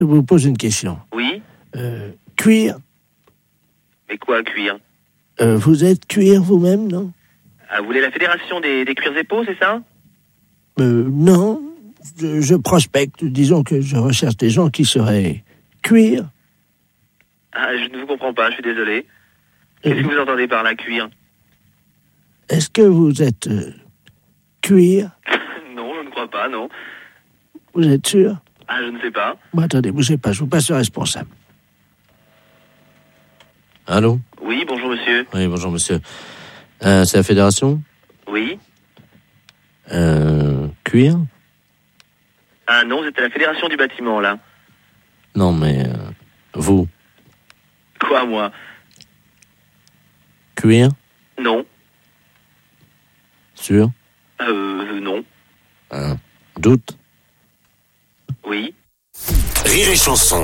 Je vous pose une question. Oui. Cuir. Mais quoi, cuir? Vous êtes cuir vous-même, non? Ah, vous voulez la fédération des cuirs et peaux, c'est ça? Non. Je prospecte. Disons que je recherche des gens qui seraient cuir. Ah, je ne vous comprends pas, je suis désolé. Qu'est-ce que vous entendez par là, cuir? Est-ce que vous êtes cuir? Non, je ne crois pas, non. Vous êtes sûr? Ah, je ne sais pas. Bon, attendez, bougez pas, je vous passe le responsable. Allô? Oui, bonjour monsieur. Oui, bonjour monsieur. C'est la fédération? Oui. Cuir? Ah non, c'était la fédération du bâtiment, là. Non, mais vous? Quoi, moi? Cuir? Non. Sûr? Non. Doute? Oui. Rire et chanson.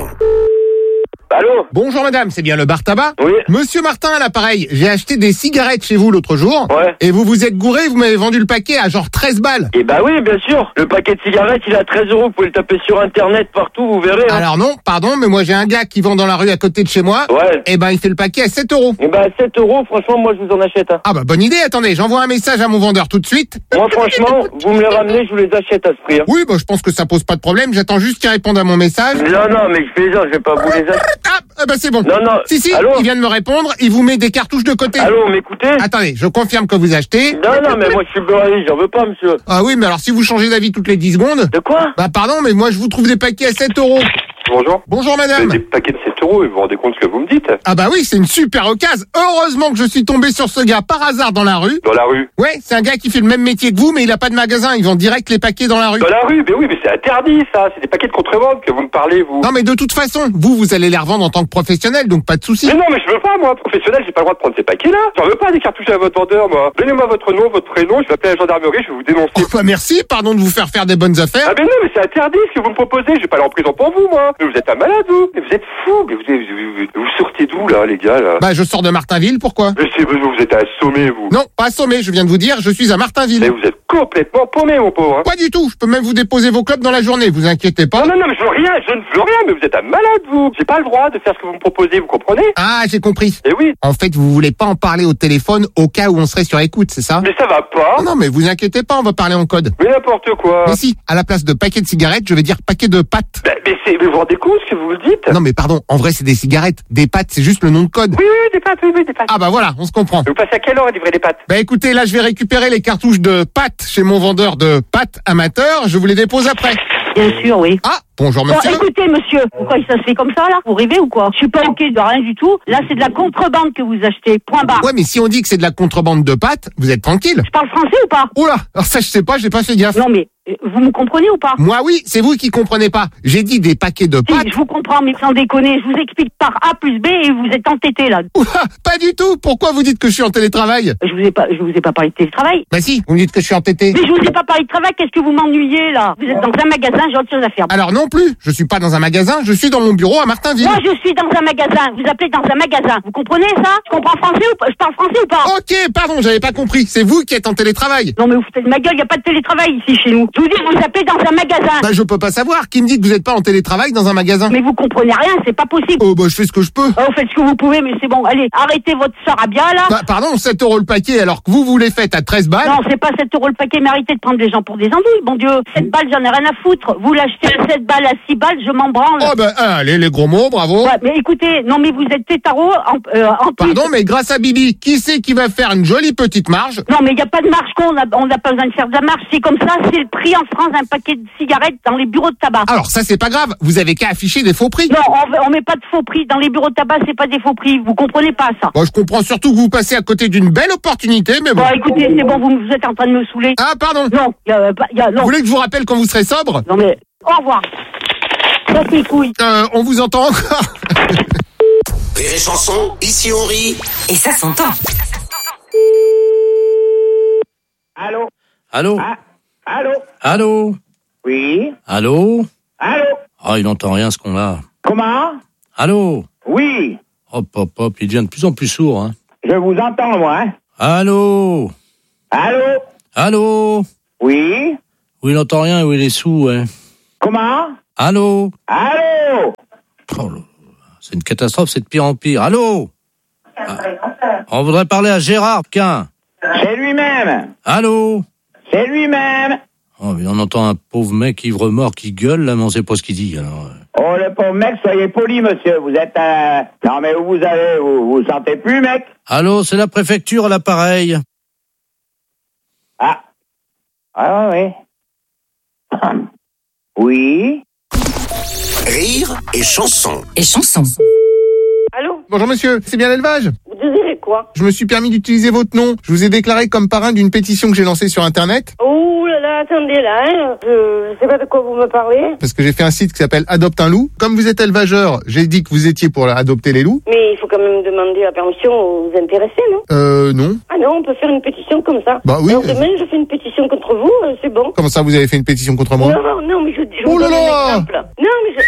Allô? Bonjour madame, c'est bien le bar tabac? Oui. Monsieur Martin à l'appareil, j'ai acheté des cigarettes chez vous l'autre jour. Ouais. Et vous vous êtes gouré, vous m'avez vendu le paquet à genre 13 balles. Eh bah oui, bien sûr. Le paquet de cigarettes, il est à 13 €. Vous pouvez le taper sur internet partout, vous verrez. Hein. Alors non, pardon, mais moi j'ai un gars qui vend dans la rue à côté de chez moi. Ouais. Et ben il fait le paquet à 7 €. Eh bah 7 €, franchement, moi je vous en achète. Hein. Ah bah bonne idée, attendez, j'envoie un message à mon vendeur tout de suite. Moi franchement, vous me les ramenez, je vous les achète à ce prix. Hein. Oui, bah je pense que ça pose pas de problème, j'attends juste qu'il réponde à mon message. Non, mais je fais ça, je vais pas vous les acheter. Ah bah c'est bon. Non. Si, Allô? il vient de me répondre, il vous met des cartouches de côté. Allô, m'écoutez? Attendez, je confirme que vous achetez. Non, mais moi je suis beurré, j'en veux pas, monsieur. Ah oui, mais alors si vous changez d'avis toutes les 10 secondes... De quoi? Bah pardon, mais moi je vous trouve des paquets à 7 €. Bonjour. Bonjour madame. Des paquets de 7 €, et vous vous rendez compte ce que vous me dites? Ah bah oui, c'est une super occasion. Heureusement que je suis tombé sur ce gars par hasard dans la rue. Dans la rue? Ouais, c'est un gars qui fait le même métier que vous, mais il a pas de magasin. Il vend direct les paquets dans la rue. Dans la rue? Mais oui, mais c'est interdit ça. C'est des paquets de contrebande que vous me parlez, vous. Non mais de toute façon, vous allez les revendre en tant que professionnel, donc pas de souci. Mais non, mais je veux pas, moi, professionnel, j'ai pas le droit de prendre ces paquets-là. J'en veux pas des cartouches à votre vendeur, moi. Donnez-moi votre nom, votre prénom, je vais appeler la gendarmerie, je vais vous dénoncer. Oh, bah merci, pardon de vous faire des bonnes affaires. Ah mais non, mais c'est interdit ce que vous me proposez, je vais pas aller en prison pour vous, moi. Mais vous êtes un malade, vous. Mais vous êtes fou, mais vous sortez d'où, là, les gars, là? Bah je sors de Martinville, pourquoi? Mais vous êtes assommé, vous. Non, pas assommé, je viens de vous dire, je suis à Martinville. Mais vous êtes complètement paumé, mon pauvre. Hein. Pas du tout, je peux même vous déposer vos clubs dans la journée, vous inquiétez pas. Non, mais je ne veux rien, mais vous êtes un malade, vous. J'ai pas le droit de faire ce que vous me proposez, vous comprenez? Ah, j'ai compris. Eh oui. En fait, vous voulez pas en parler au téléphone au cas où on serait sur écoute, c'est ça? Mais ça va pas. Non, mais vous inquiétez pas, on va parler en code. Mais n'importe quoi. Mais si, à la place de paquet de cigarettes, je vais dire paquet de pâtes. Mais vous vous rendez compte ce que vous me dites? Non, mais pardon, en vrai, c'est des cigarettes. Des pâtes, c'est juste le nom de code. Oui, des pâtes, des pâtes. Ah bah voilà, on se comprend. Vous passez à quelle heure à livrer des pâtes? Bah écoutez, là, je vais récupérer les cartouches de pâtes chez mon vendeur de pâtes amateur. Je vous les dépose après. Bien sûr, oui. Ah, bonjour Bon, monsieur. écoutez, monsieur, pourquoi ça se fait comme ça, là? Vous rêvez ou quoi? Je suis pas ok de rien du tout. Là, c'est de la contrebande que vous achetez. Point barre. Ouais, mais si on dit que c'est de la contrebande de pâtes, vous êtes tranquille. Je parle français ou pas? Oula, alors ça, je sais pas, j'ai pas fait gaffe. Non, mais vous me comprenez ou pas? Moi, oui, c'est vous qui comprenez pas. J'ai dit des paquets de pâtes. Si, je vous comprends, mais sans déconner, je vous explique par A plus B et vous êtes entêté, là. Oula, pas du tout. Pourquoi vous dites que je suis en télétravail? Je vous ai pas parlé de télétravail. Bah si, vous me dites que je suis entêté. Mais je vous ai pas parlé de travail, qu'est-ce que vous m'ennuyez, là? Vous êtes dans un magasin, j'ai autre chose à faire. Alors non plus, je suis pas dans un magasin, je suis dans mon bureau à Martinville. Moi, je suis dans un magasin. Vous appelez dans un magasin. Vous comprenez ça? Je comprends français ou pas? Je parle français ou pas? Ok, pardon, j'avais pas compris. C'est vous qui êtes en télétravail. Non, mais vous foutez de ma gueule, y a pas de télétravail ici chez nous. Je vous dis, vous appelez dans un magasin. Bah je peux pas savoir. Qui me dit que vous êtes pas en télétravail dans un magasin? Mais vous comprenez rien, c'est pas possible. Oh bah je fais ce que je peux. Oh, vous faites ce que vous pouvez, mais c'est bon. Allez, arrêtez votre sarabia, là. Bah pardon, 7 € le paquet alors que vous les faites à 13 balles. Non, c'est pas 7 € le paquet, mais arrêtez de prendre les gens pour des andouilles, bon Dieu. 7 balles, j'en ai rien à foutre. Vous l'achetez à 7 balles, à 6 balles, je m'en branle. Oh bah allez, les gros mots, bravo. Ouais, mais écoutez, non mais vous êtes tétaro en plus. Pardon, mais grâce à Bibi, qui c'est qui va faire une jolie petite marge? Non mais il y a pas de marge con, on n'a pas besoin de faire de la marge, c'est comme ça, c'est le prix en France d'un paquet de cigarettes dans les bureaux de tabac. Alors ça c'est pas grave, vous avez qu'à afficher des faux prix. Non, on met pas de faux prix dans les bureaux de tabac, c'est pas des faux prix, vous comprenez pas ça. Moi je comprends surtout que vous passez à côté d'une belle opportunité, mais bon. Bon écoutez, c'est bon, vous êtes en train de me saouler. Ah pardon. Non, non. Vous voulez que je vous rappelle quand vous serez sobre? Non mais, au revoir. Faites les couilles. On vous entend encore. Rire et chanson, ici on rit. Et ça s'entend. Allô? Allô? Allô? Allô? Oui? Allô? Allô? Oh, il n'entend rien, ce con-là. Comment? Allô? Oui? Hop, il devient de plus en plus sourd, hein. Je vous entends, moi, hein? Allô? Allô? Allô? Oui? Oui, il n'entend rien, oui, il est sourd, ouais. Comment? Allô? Allô? Oh là, c'est une catastrophe, c'est de pire en pire. Allô? On voudrait parler à Gérard Quin. C'est lui-même. Allô? C'est lui-même. Oh, mais on entend un pauvre mec ivre-mort qui gueule, là, mais on sait pas ce qu'il dit, alors. Oh, le pauvre mec, soyez poli, monsieur. Vous êtes un... Non, mais où vous allez? Vous sentez plus, mec? Allô, c'est la préfecture à l'appareil. Ah. Ah, oui. Oui. Rire et chanson. Allô? Bonjour monsieur, c'est bien l'élevage? Vous désirez quoi? Je me suis permis d'utiliser votre nom. Je vous ai déclaré comme parrain d'une pétition que j'ai lancée sur Internet. Oh là là, attendez là, hein. Je sais pas de quoi vous me parlez. Parce que j'ai fait un site qui s'appelle Adopte un loup. Comme vous êtes élevageur, j'ai dit que vous étiez pour adopter les loups. Mais il faut quand même demander la permission aux intéressés, non? Non. Ah non, on peut faire une pétition comme ça. Bah oui. Alors demain, je fais une pétition contre vous, c'est bon. Comment ça, vous avez fait une pétition contre moi? Non, mais je Oh vous là donne là. un exemple. Non, mais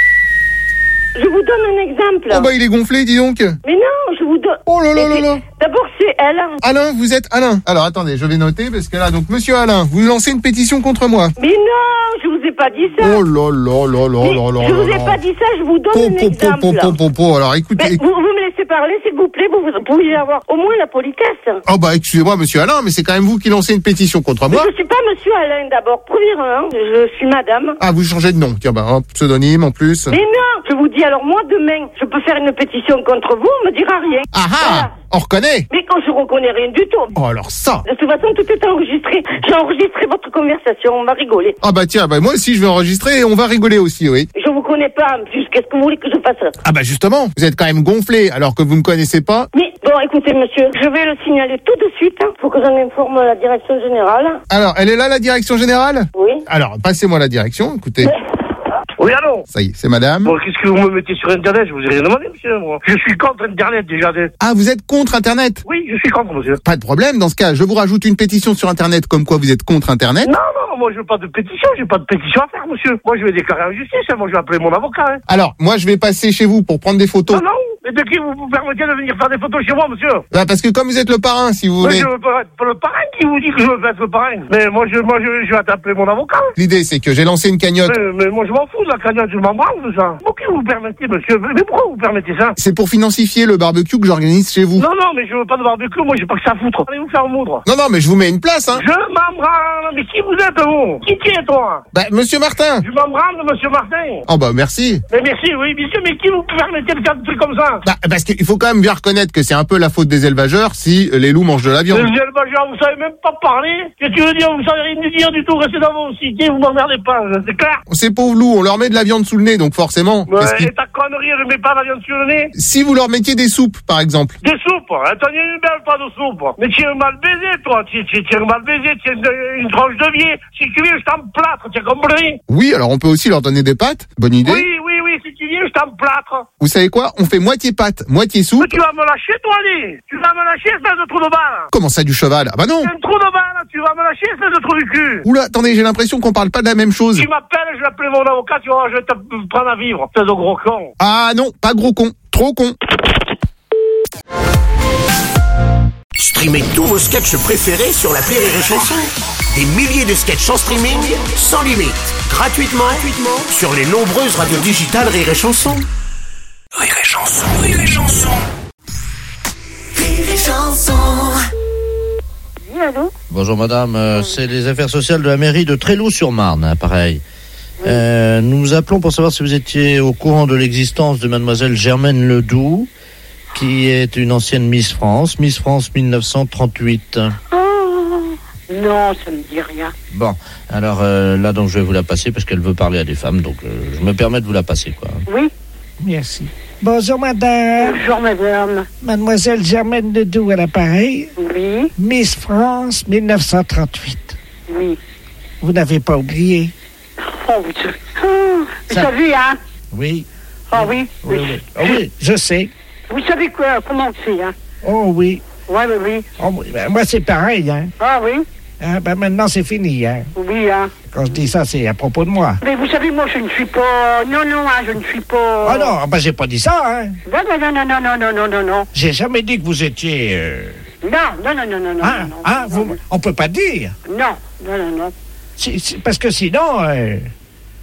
je vous donne un exemple. Oh bah il est gonflé, dis donc. Mais non, je vous donne... Oh là là là là. D'abord, c'est Alain. Alain, vous êtes Alain. Alors attendez, je vais noter parce que là, donc monsieur Alain, vous lancez une pétition contre moi. Mais non, je vous ai pas dit ça. Oh là là là là Mais là là. je vous ai pas dit ça, je vous donne un exemple. Alors écoutez. Mais vous me laissez parler, s'il vous plaît, vous pouvez avoir au moins la politesse. Oh bah excusez-moi monsieur Alain, mais c'est quand même vous qui lancez une pétition contre Mais moi. je suis pas monsieur Alain d'abord. Premièrement, je suis madame. Ah, vous changez de nom. Tiens bah, hop, pseudonyme en plus. Mais non, je vous dis alors moi demain, je peux faire une pétition contre vous, on me dira rien. Ah ah, Voilà. on reconnaît. Mais quand je reconnais rien du tout. Oh alors ça. De toute façon, tout est enregistré. J'ai enregistré votre conversation, on va rigoler. Ah bah tiens, bah moi aussi je vais enregistrer et on va rigoler aussi, oui. Je vous connais pas, en plus, qu'est-ce que vous voulez que je fasse? Ah bah justement, vous êtes quand même gonflé alors que vous me connaissez pas. Mais bon, écoutez monsieur, je vais le signaler tout de suite. Faut que j'en informe la direction générale. Alors, elle est là la direction générale? Oui. Alors, passez-moi la direction, écoutez. Oui, allô? Ça y est, c'est madame. Bon, qu'est-ce que vous me mettez sur Internet? Je vous ai rien demandé, monsieur, moi. Je suis contre Internet, déjà. Ah, vous êtes contre Internet? Oui, je suis contre, monsieur. Pas de problème, dans ce cas, je vous rajoute une pétition sur Internet comme quoi vous êtes contre Internet. Non, moi, je veux pas de pétition. J'ai pas de pétition à faire, monsieur. Moi, je vais déclarer en justice. Moi, je vais appeler mon avocat, hein. Alors, moi, je vais passer chez vous pour prendre des photos. Non. Mais de qui vous permettez de venir faire des photos chez moi, monsieur? Bah, parce que comme vous êtes le parrain, si vous Mais voulez. je veux pas être le parrain qui vous dit que je veux être le parrain. Mais moi, je vais t'appeler mon avocat. L'idée, c'est que j'ai lancé une cagnotte. Mais moi, je m'en fous de la cagnotte, je m'en branle de ça. Pour qui vous permettez, monsieur? Mais pourquoi vous permettez ça? C'est pour financier le barbecue que j'organise chez vous. Non, mais je veux pas de barbecue, moi, j'ai pas que ça à foutre. Allez vous faire moudre. Non, mais je vous mets une place, hein. Je m'en branle. Mais qui vous êtes, vous? Qui es, toi? Bah, monsieur Martin. Je m'en branle, monsieur Martin. Oh, bah, merci. Mais merci, oui, monsieur, mais qui vous permettez de faire des trucs comme ça? Bah, parce qu'il faut quand même bien reconnaître que c'est un peu la faute des élevageurs si les loups mangent de la viande. Les élevageurs, vous savez même pas parler. Qu'est-ce que tu veux dire? Vous savez rien dire du tout. Restez dans vos cités, vous m'emmerdez pas, c'est clair? Ces pauvres loups, on leur met de la viande sous le nez, donc forcément. Ouais, et ta connerie, je mets pas la viande sur le nez. Si vous leur mettiez des soupes, par exemple. Des soupes? Attends, une belle pas de soupe. Mais tu es mal baisé, toi. Tu es mal baisé, tu es une tranche de vie. Si tu viens, je t'emplâtre, tu as compris? Oui, alors on peut aussi leur donner des pâtes. Bonne idée. Oui, si tu viens, je t'emplâtre. Vous savez quoi? On fait moitié pâte, moitié soupe. Mais tu vas me lâcher, toi, allez. Tu vas me lâcher, espèce de trou de balle. Comment ça, du cheval? Ah bah non. Un trou de balle, tu vas me lâcher, espèce de trou du cul. Oula, attendez, j'ai l'impression qu'on parle pas de la même chose. Tu m'appelles, je vais appeler mon avocat, tu vois, je vais te prendre à vivre, espèce de gros con. Ah non, pas gros con, trop con. Streamez tous vos sketchs préférés sur l'appli Rire et Chanson. Des milliers de sketchs en streaming, sans limite, gratuitement sur les nombreuses radios digitales Rire et Chanson. Rire et Chanson, Rire et Chanson. Rire et Chanson. Oui, allô? Bonjour madame, c'est les affaires sociales de la mairie de Tréloux-sur-Marne, hein, pareil. Nous appelons pour savoir si vous étiez au courant de l'existence de mademoiselle Germaine Ledoux, qui est une ancienne Miss France 1938. Non, ça me dit rien. Bon, alors là donc je vais vous la passer parce qu'elle veut parler à des femmes, donc je me permets de vous la passer, quoi. Oui. Merci. Bonjour, madame. Bonjour, madame. Mademoiselle Germaine Ledoux à l'appareil. Oui. Miss France 1938. Oui. Vous n'avez pas oublié? Oh, vous savez, hein? Oui. Ah oui? Oui. Oh, oui, je sais. Vous savez quoi, comment c'est, hein? Oh oui. Oui. Oh, oui. Ben, moi, c'est pareil, hein. Ah oui? Ben, maintenant, c'est fini, hein. Oui, hein. Quand je dis ça, c'est à propos de moi. Mais vous savez, moi, je ne suis pas... Non, hein, je ne suis pas... Ah non, ben, j'ai pas dit ça, hein. Non. J'ai jamais dit que vous étiez... Non. On peut pas dire. Non. Parce que sinon...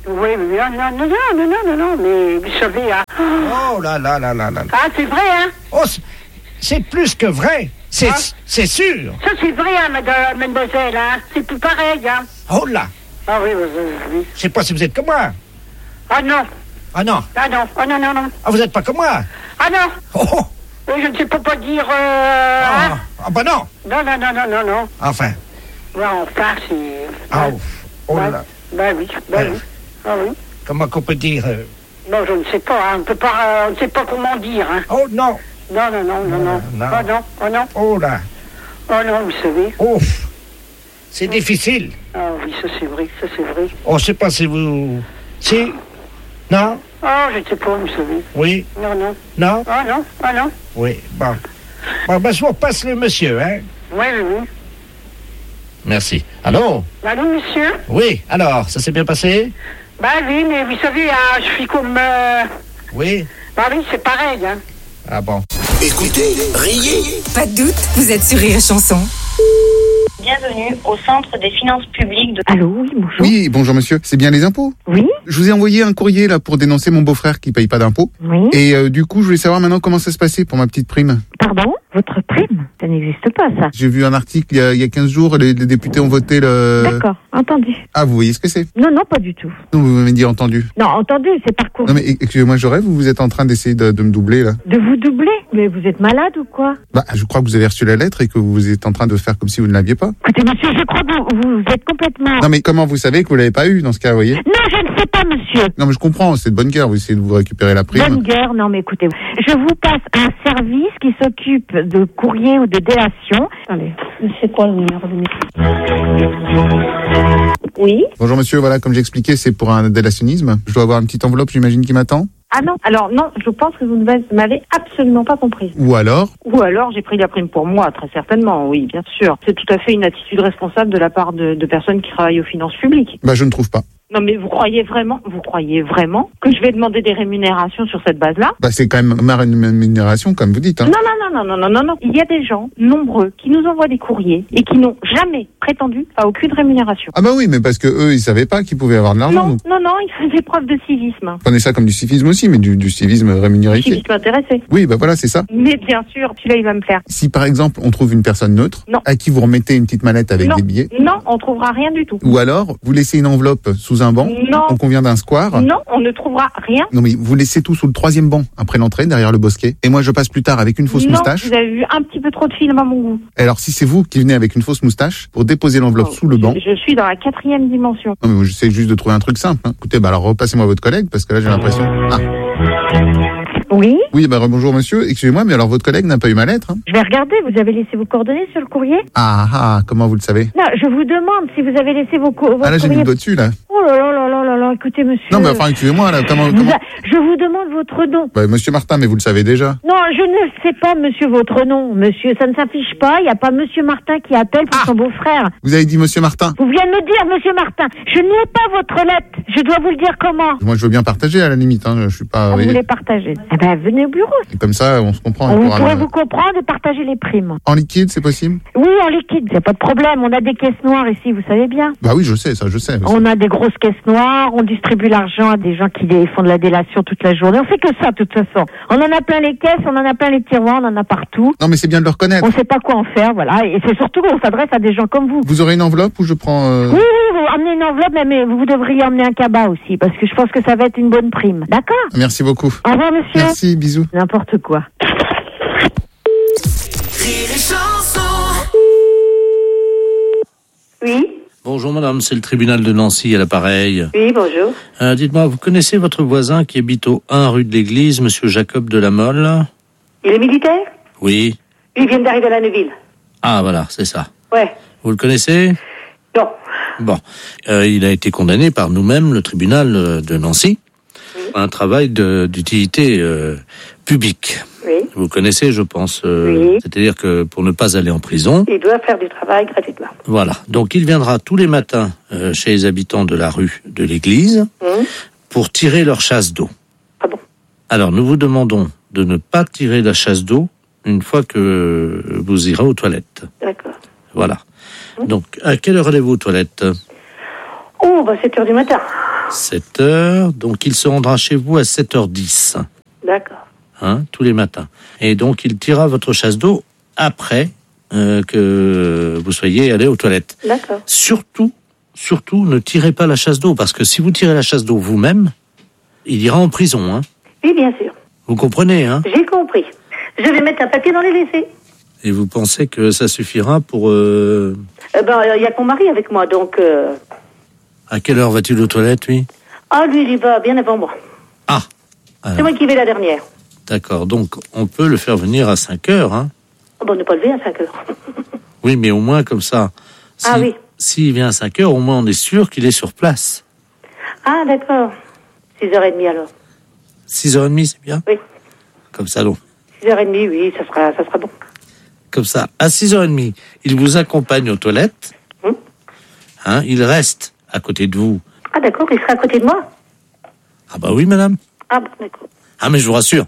Oui, mais non, mais vous savez, hein. Oh là là là là là. Ah, c'est vrai, hein. Oh, c'est plus que vrai. C'est sûr. Ça, c'est vrai, hein, mademoiselle, hein. C'est plus pareil, hein. Oh là. Ah oui. Je sais pas si vous êtes comme moi. Ah non. Ah non. Ah non. Ah, vous êtes pas comme moi. Ah non. Oh. Oui, je ne sais pas dire, hein. Ah bah non. Non. Enfin. Ouais, enfin, c'est... Ah, oh là. Bah oui. Ah oui. Comment qu'on peut dire Non, je ne sais pas, hein. On ne sait pas comment dire, hein. Oh non. Non. Oh non. Oh là. Oh non, vous savez. Oh. C'est difficile. Ah oui, ça c'est vrai. Oh, je sais pas si vous... Si. Non. Ah, je ne sais pas, vous savez. Oui. Non. Non. Ah non. Oui, bon. Bon, je vous repasse le monsieur, hein. Oui. Merci. Allô? Allô, monsieur? Oui, alors, ça s'est bien passé? Bah oui, mais vous savez, hein, je suis comme... Oui. Bah oui, c'est pareil, hein. Ah bon. Écoutez, riez. Pas de doute, vous êtes sur Rire et Chanson. Bienvenue au Centre des finances publiques de... Allô, oui, bonjour. Oui, bonjour monsieur. C'est bien les impôts? Oui. Je vous ai envoyé un courrier là pour dénoncer mon beau-frère qui paye pas d'impôts. Oui. Et du coup, je voulais savoir maintenant comment ça se passait pour ma petite prime. Pardon? Votre prime? Ça n'existe pas, ça. J'ai vu un article il y a 15 jours, les députés ont voté le... D'accord, entendu. Ah, vous voyez ce que c'est? Non, pas du tout. Non, vous m'avez dit entendu. Non, entendu, c'est parcours. Non mais excusez-moi, je rêve ou vous êtes en train d'essayer de me doubler là? De vous doubler? Mais vous êtes malade ou quoi? Bah, je crois que vous avez reçu la lettre et que vous êtes en train de faire comme si vous ne l'aviez pas. Écoutez, monsieur, je crois que vous êtes complètement... Non mais comment vous savez que vous l'avez pas eu dans ce cas, vous voyez? Non, je ne sais pas, monsieur. Non mais je comprends, c'est de bonne guerre, vous essayez de vous récupérer la prime. Bonne guerre, non mais écoutez, je vous passe un service qui s'occupe de courrier ou de délation. Attendez, c'est quoi le numéro de Oui. Bonjour monsieur, voilà, comme j'ai expliqué, c'est pour un délationnisme. Je dois avoir une petite enveloppe, j'imagine, qui m'attend. Ah non, alors non, je pense que vous ne m'avez absolument pas compris. Ou alors J'ai pris la prime pour moi, très certainement, oui, bien sûr. C'est tout à fait une attitude responsable de la part de personnes qui travaillent aux finances publiques. Bah je ne trouve pas. Non mais vous croyez vraiment que je vais demander des rémunérations sur cette base-là? Bah c'est quand même ma rémunération, comme vous dites, hein. Non. Il y a des gens nombreux qui nous envoient des courriers et qui n'ont jamais prétendu à aucune rémunération. Ah bah oui, mais parce que eux, ils savaient pas qu'ils pouvaient avoir de l'argent. Non, ils faisaient preuve de civisme. Prenez ça comme du civisme aussi, mais du civisme rémunéré. Civisme intéressé. Oui, bah voilà, c'est ça. Mais bien sûr, celui-là, il va me plaire. Si par exemple, on trouve une personne neutre, Non. à qui vous remettez une petite mallette avec des billets. Non, on trouvera rien du tout. Ou alors, vous laissez une enveloppe sous un banc. Non. On convient d'un square. Non, on ne trouvera rien. Non, mais vous laissez tout sous le 3e banc, après l'entrée, derrière le bosquet. Et moi, je passe plus tard avec une fausse moustache. Vous avez vu un petit peu trop de films à mon goût. Alors, si c'est vous qui venez avec une fausse moustache pour déposer l'enveloppe sous le banc. Je suis dans la 4e dimension. Non, mais moi, j'essaie juste de trouver un truc simple, hein. Écoutez, bah alors repassez-moi votre collègue, parce que là, j'ai l'impression... Ah. Oui. Oui, bah bonjour monsieur, excusez-moi, mais alors votre collègue n'a pas eu ma lettre, hein? Je vais regarder, vous avez laissé vos coordonnées sur le courrier? Ah, comment vous le savez? Non, je vous demande si vous avez laissé vos courriers. Ah là, j'ai mis le doigt dessus, là. Oh là, écoutez monsieur... Non, mais enfin, excusez-moi, là, comment... Je vous demande votre nom. Bah, monsieur Martin, mais vous le savez déjà. Non, je ne sais pas, monsieur, votre nom. Monsieur, ça ne s'affiche pas, il n'y a pas monsieur Martin qui appelle pour son beau-frère. Vous avez dit monsieur Martin? Vous venez de me dire, monsieur Martin. Je n'ai pas votre lettre. Je dois vous le dire comment? Moi, je veux bien partager, à la limite, hein. Je suis pas... Vous voulez partager? Eh ben, venez au bureau. Et comme ça, on se comprend. On pourrait vous comprendre et partager les primes. En liquide, c'est possible? Oui, en liquide, il n'y a pas de problème. On a des caisses noires ici, vous savez bien. Bah oui, je sais, ça, je sais. On a des grosses caisses noires, on distribue l'argent à des gens qui font de la délation toute la journée. On fait que ça, de toute façon. On en a plein les caisses, on en a plein les tiroirs, on en a partout. Non, mais c'est bien de le reconnaître. On ne sait pas quoi en faire, voilà. Et c'est surtout qu'on s'adresse à des gens comme vous. Vous aurez une enveloppe ou je prends... Oui, vous amenez une enveloppe, mais vous devriez emmener un cabas aussi, parce que je pense que ça va être une bonne prime. D'accord? Merci beaucoup. Au revoir, monsieur. Merci, bisous. N'importe quoi. Oui. Bonjour madame, c'est le tribunal de Nancy à l'appareil. Oui, bonjour. Dites-moi, vous connaissez votre voisin qui habite au 1 rue de l'Église, monsieur Jacob de la Mole? Il est militaire? Oui. Il vient d'arriver à la Neuville. Ah voilà, c'est ça. Ouais. Vous le connaissez? Non. Bon, il a été condamné par nous-mêmes, le tribunal de Nancy, à un travail d'utilité publique. Oui. Vous connaissez, je pense. Oui. C'est-à-dire que pour ne pas aller en prison... Il doit faire du travail gratuitement. Voilà. Donc il viendra tous les matins chez les habitants de la rue de l'Église pour tirer leur chasse d'eau. Ah bon? Alors nous vous demandons de ne pas tirer la chasse d'eau une fois que vous irez aux toilettes. D'accord. Voilà. Donc à quelle heure allez-vous aux toilettes? Oh, 7h du matin. 7h. Donc, il se rendra chez vous à 7h10. D'accord. Tous les matins. Et donc, il tirera votre chasse d'eau après que vous soyez allé aux toilettes. D'accord. Surtout, ne tirez pas la chasse d'eau, parce que si vous tirez la chasse d'eau vous-même, il ira en prison. Oui, bien sûr. Vous comprenez, hein? J'ai compris. Je vais mettre un papier dans les WC. Et vous pensez que ça suffira pour... Il y a que mon mari avec moi, donc... À quelle heure va-t-il aux toilettes, lui? Ah, lui, il y va bien avant moi. Ah. C'est moi qui vais la dernière. D'accord, donc on peut le faire venir à 5 heures, hein? On ne pas lever à 5 heures. Oui, mais au moins comme ça. Oui. S'il vient à 5 heures, au moins on est sûr qu'il est sur place. Ah, d'accord. 6h30 alors. 6h30, c'est bien? Oui. Comme ça, donc. 6h30, oui, ça sera bon. Comme ça, à 6h30, il vous accompagne aux toilettes. Il reste à côté de vous. Ah, d'accord, il sera à côté de moi? Ah bah oui, madame. Ah, bon, d'accord. Ah, mais je vous rassure,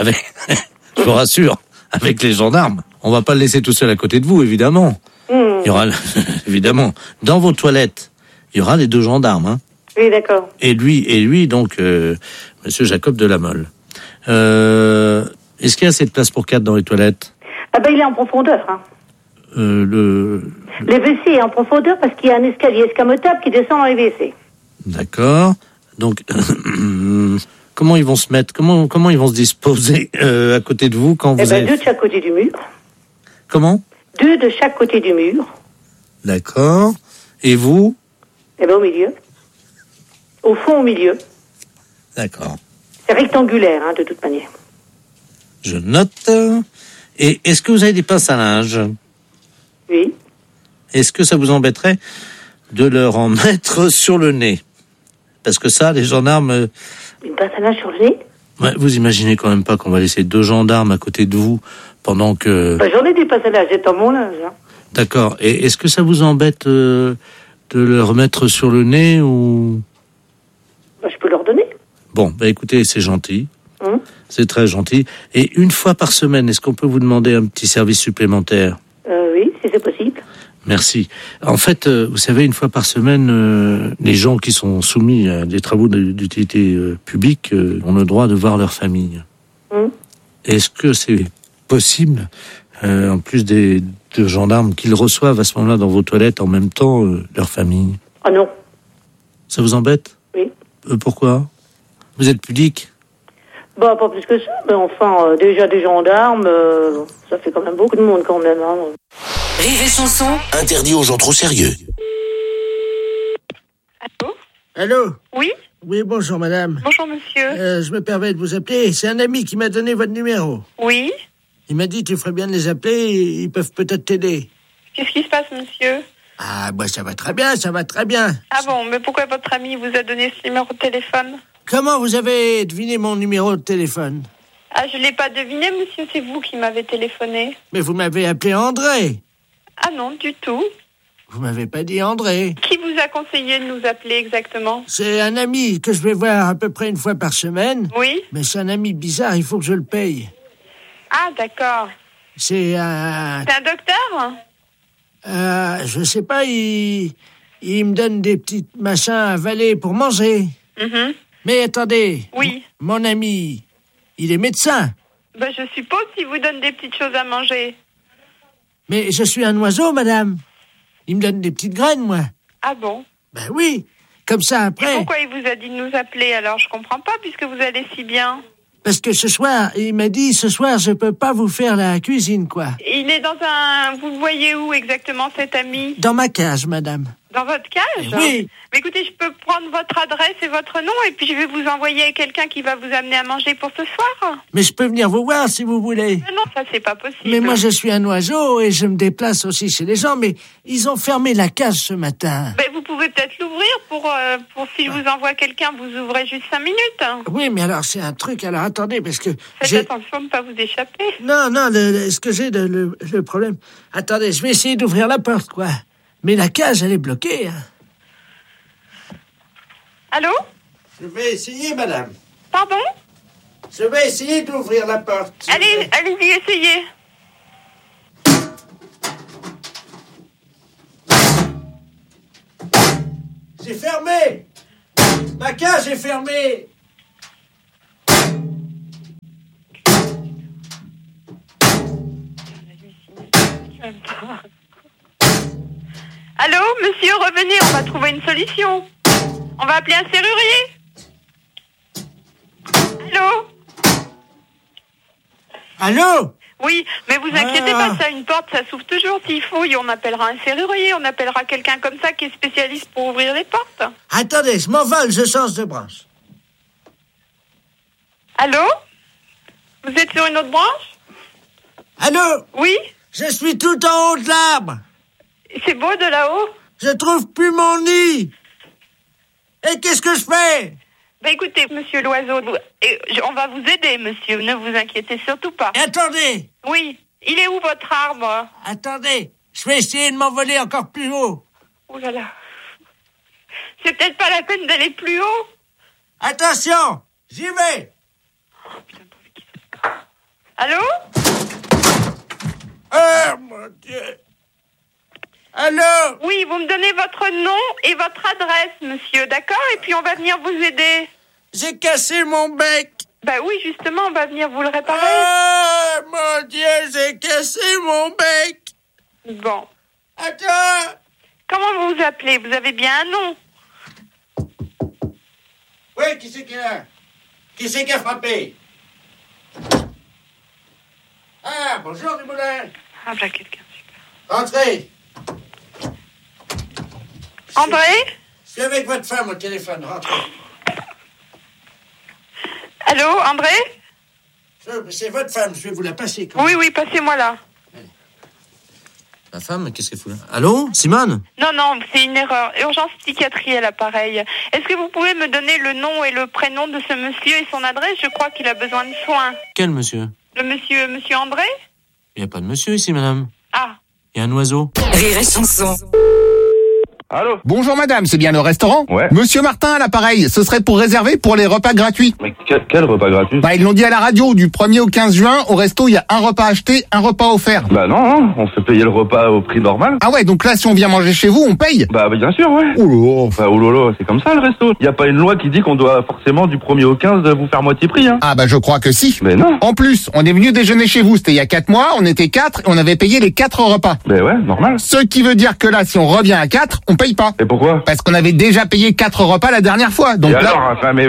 avec les gendarmes, on va pas le laisser tout seul à côté de vous, évidemment. Il y aura, évidemment, dans vos toilettes, il y aura les 2 gendarmes, Oui, d'accord. Et lui, donc, monsieur Jacob de la Mole. Est-ce qu'il y a assez de place pour 4 dans les toilettes? Ah il est en profondeur, Le WC est en profondeur parce qu'il y a un escalier escamotable qui descend dans les WC. D'accord. Donc, comment ils vont se mettre? Comment ils vont se disposer à côté de vous quand vous avez... 2 de chaque côté du mur. Comment? 2 de chaque côté du mur. D'accord. Et vous? Au milieu. Au fond, au milieu. D'accord. C'est rectangulaire, de toute manière. Je note. Et est-ce que vous avez des pinces à linge? Oui. Est-ce que ça vous embêterait de leur en mettre sur le nez? Parce que ça, les gendarmes... Une pince à linge sur le nez? Ouais, vous imaginez quand même pas qu'on va laisser 2 gendarmes à côté de vous pendant que... J'en ai des pinces à linge, j'ai dans mon linge. D'accord. Et est-ce que ça vous embête de leur mettre sur le nez ou... Je peux leur donner. Bon, écoutez, c'est gentil. C'est très gentil. Et une fois par semaine, est-ce qu'on peut vous demander un petit service supplémentaire? Oui, si c'est possible. Merci. En fait, vous savez, une fois par semaine, les gens qui sont soumis à des travaux d'utilité publique ont le droit de voir leur famille. Est-ce que c'est possible, en plus des 2 gendarmes, qu'ils reçoivent à ce moment-là dans vos toilettes en même temps leur famille? Ah non. Ça vous embête? Oui. Pourquoi? Vous êtes pudique? Pas plus que ça, mais enfin, déjà des gendarmes, ça fait quand même beaucoup de monde quand même. Rire et chanson. Interdit aux gens trop sérieux. Allô? Oui? Oui, bonjour madame. Bonjour monsieur. Je me permets de vous appeler. C'est un ami qui m'a donné votre numéro. Oui? Il m'a dit tu ferais bien de les appeler, ils peuvent peut-être t'aider. Qu'est-ce qui se passe monsieur? Ah, ça va très bien, ça va très bien. Ah bon, mais pourquoi votre ami vous a donné ce numéro de téléphone? Comment vous avez deviné mon numéro de téléphone? Ah, je l'ai pas deviné monsieur, c'est vous qui m'avez téléphoné. Mais vous m'avez appelé André. Ah non, du tout. Vous m'avez pas dit André. Qui vous a conseillé de nous appeler exactement? C'est un ami que je vais voir à peu près une fois par semaine. Oui? Mais c'est un ami bizarre, il faut que je le paye. Ah, d'accord. C'est un... C'est un docteur? Je sais pas, il me donne des petits machins à avaler pour manger. Mais attendez. Oui. Mon ami, il est médecin. Je suppose qu'il vous donne des petites choses à manger. Mais je suis un oiseau, madame. Il me donne des petites graines, moi. Ah bon? Oui. Comme ça, après... Et pourquoi il vous a dit de nous appeler alors? Je comprends pas, puisque vous allez si bien. Parce que ce soir, il m'a dit, ce soir, je peux pas vous faire la cuisine, quoi. Il est dans un... Vous le voyez où exactement, cet ami? Dans ma cage, madame. Dans votre cage? Oui. Mais écoutez, je peux prendre votre adresse et votre nom, et puis je vais vous envoyer quelqu'un qui va vous amener à manger pour ce soir. Mais je peux venir vous voir si vous voulez. Non, ça c'est pas possible. Mais moi je suis un oiseau et je me déplace aussi chez les gens, mais ils ont fermé la cage ce matin. Vous pouvez peut-être l'ouvrir pour si je vous envoie quelqu'un, vous ouvrez juste 5 minutes. Oui, mais alors c'est un truc, alors attendez, parce que... Faites attention de ne pas vous échapper. Non, ce que j'ai, le problème... Attendez, je vais essayer d'ouvrir la porte, quoi. Mais la cage, elle est bloquée, Allô? Je vais essayer, madame. Pardon? Je vais essayer d'ouvrir la porte. Allez-y, essayez. C'est fermé. Ma cage est fermée. Allô, monsieur, revenez, on va trouver une solution. On va appeler un serrurier. Allô? Allô? Oui, mais vous inquiétez pas, ça, une porte, ça s'ouvre toujours. S'il fouille, on appellera un serrurier, on appellera quelqu'un comme ça qui est spécialiste pour ouvrir les portes. Attendez, je m'envole, je change de branche. Allô? Vous êtes sur une autre branche? Allô? Oui? Je suis tout en haut de l'arbre. C'est beau de là-haut? Je trouve plus mon nid. Et qu'est-ce que je fais? Bah écoutez, monsieur l'oiseau, on va vous aider, monsieur, ne vous inquiétez surtout pas. Attendez. Oui, il est où votre arbre? Attendez, je vais essayer de m'envoler encore plus haut. Oh là là. C'est peut-être pas la peine d'aller plus haut. Attention, j'y vais. Oh, putain, allô? Oh mon Dieu. Allô? Oui, vous me donnez votre nom et votre adresse, monsieur, d'accord? Et puis on va venir vous aider. J'ai cassé mon bec. Bah oui, justement, on va venir vous le réparer. Oh mon Dieu, j'ai cassé mon bec. Bon. Attends. Comment vous vous appelez? Vous avez bien un nom? Oui, qui c'est qui est là? Qui c'est qui a frappé? Ah, bonjour, Dumoulin. Ah, bah quelqu'un. Entrez. André? Je suis avec votre femme au téléphone, rentrez. Allô, André? C'est votre femme, je vais vous la passer. Oui, oui, passez-moi là. La femme, qu'est-ce qu'elle fout là? Allô, Simone? Non, non, c'est une erreur. Urgence psychiatrie à l'appareil. Est-ce que vous pouvez me donner le nom et le prénom de ce monsieur et son adresse? Je crois qu'il a besoin de soins. Quel monsieur? Le monsieur André? Il n'y a pas de monsieur ici, madame. Ah. Il y a un oiseau. Rire et chanson. Allô? Bonjour madame, c'est bien le restaurant? Ouais. Monsieur Martin à l'appareil, ce serait pour réserver pour les repas gratuits. Mais quel repas gratuit? Bah ils l'ont dit à la radio, du 1er au 15 juin, au resto il y a un repas acheté, un repas offert. Bah non, on fait payer le repas au prix normal. Ah ouais, donc là si on vient manger chez vous, on paye? Bah bien sûr, ouais. Oulolo. Bah oulolo, c'est comme ça le resto. Y a pas une loi qui dit qu'on doit forcément du 1er au 15 vous faire moitié prix, hein. Ah bah je crois que si. Mais non. En plus, on est venu déjeuner chez vous, c'était il y a 4 mois, on était 4 et on avait payé les 4 repas. Bah ouais, normal. Ce qui veut dire que là, si on revient à 4, on paye pas. Et pourquoi? Parce qu'on avait déjà payé 4 repas la dernière fois. Donc et là... alors, enfin, mais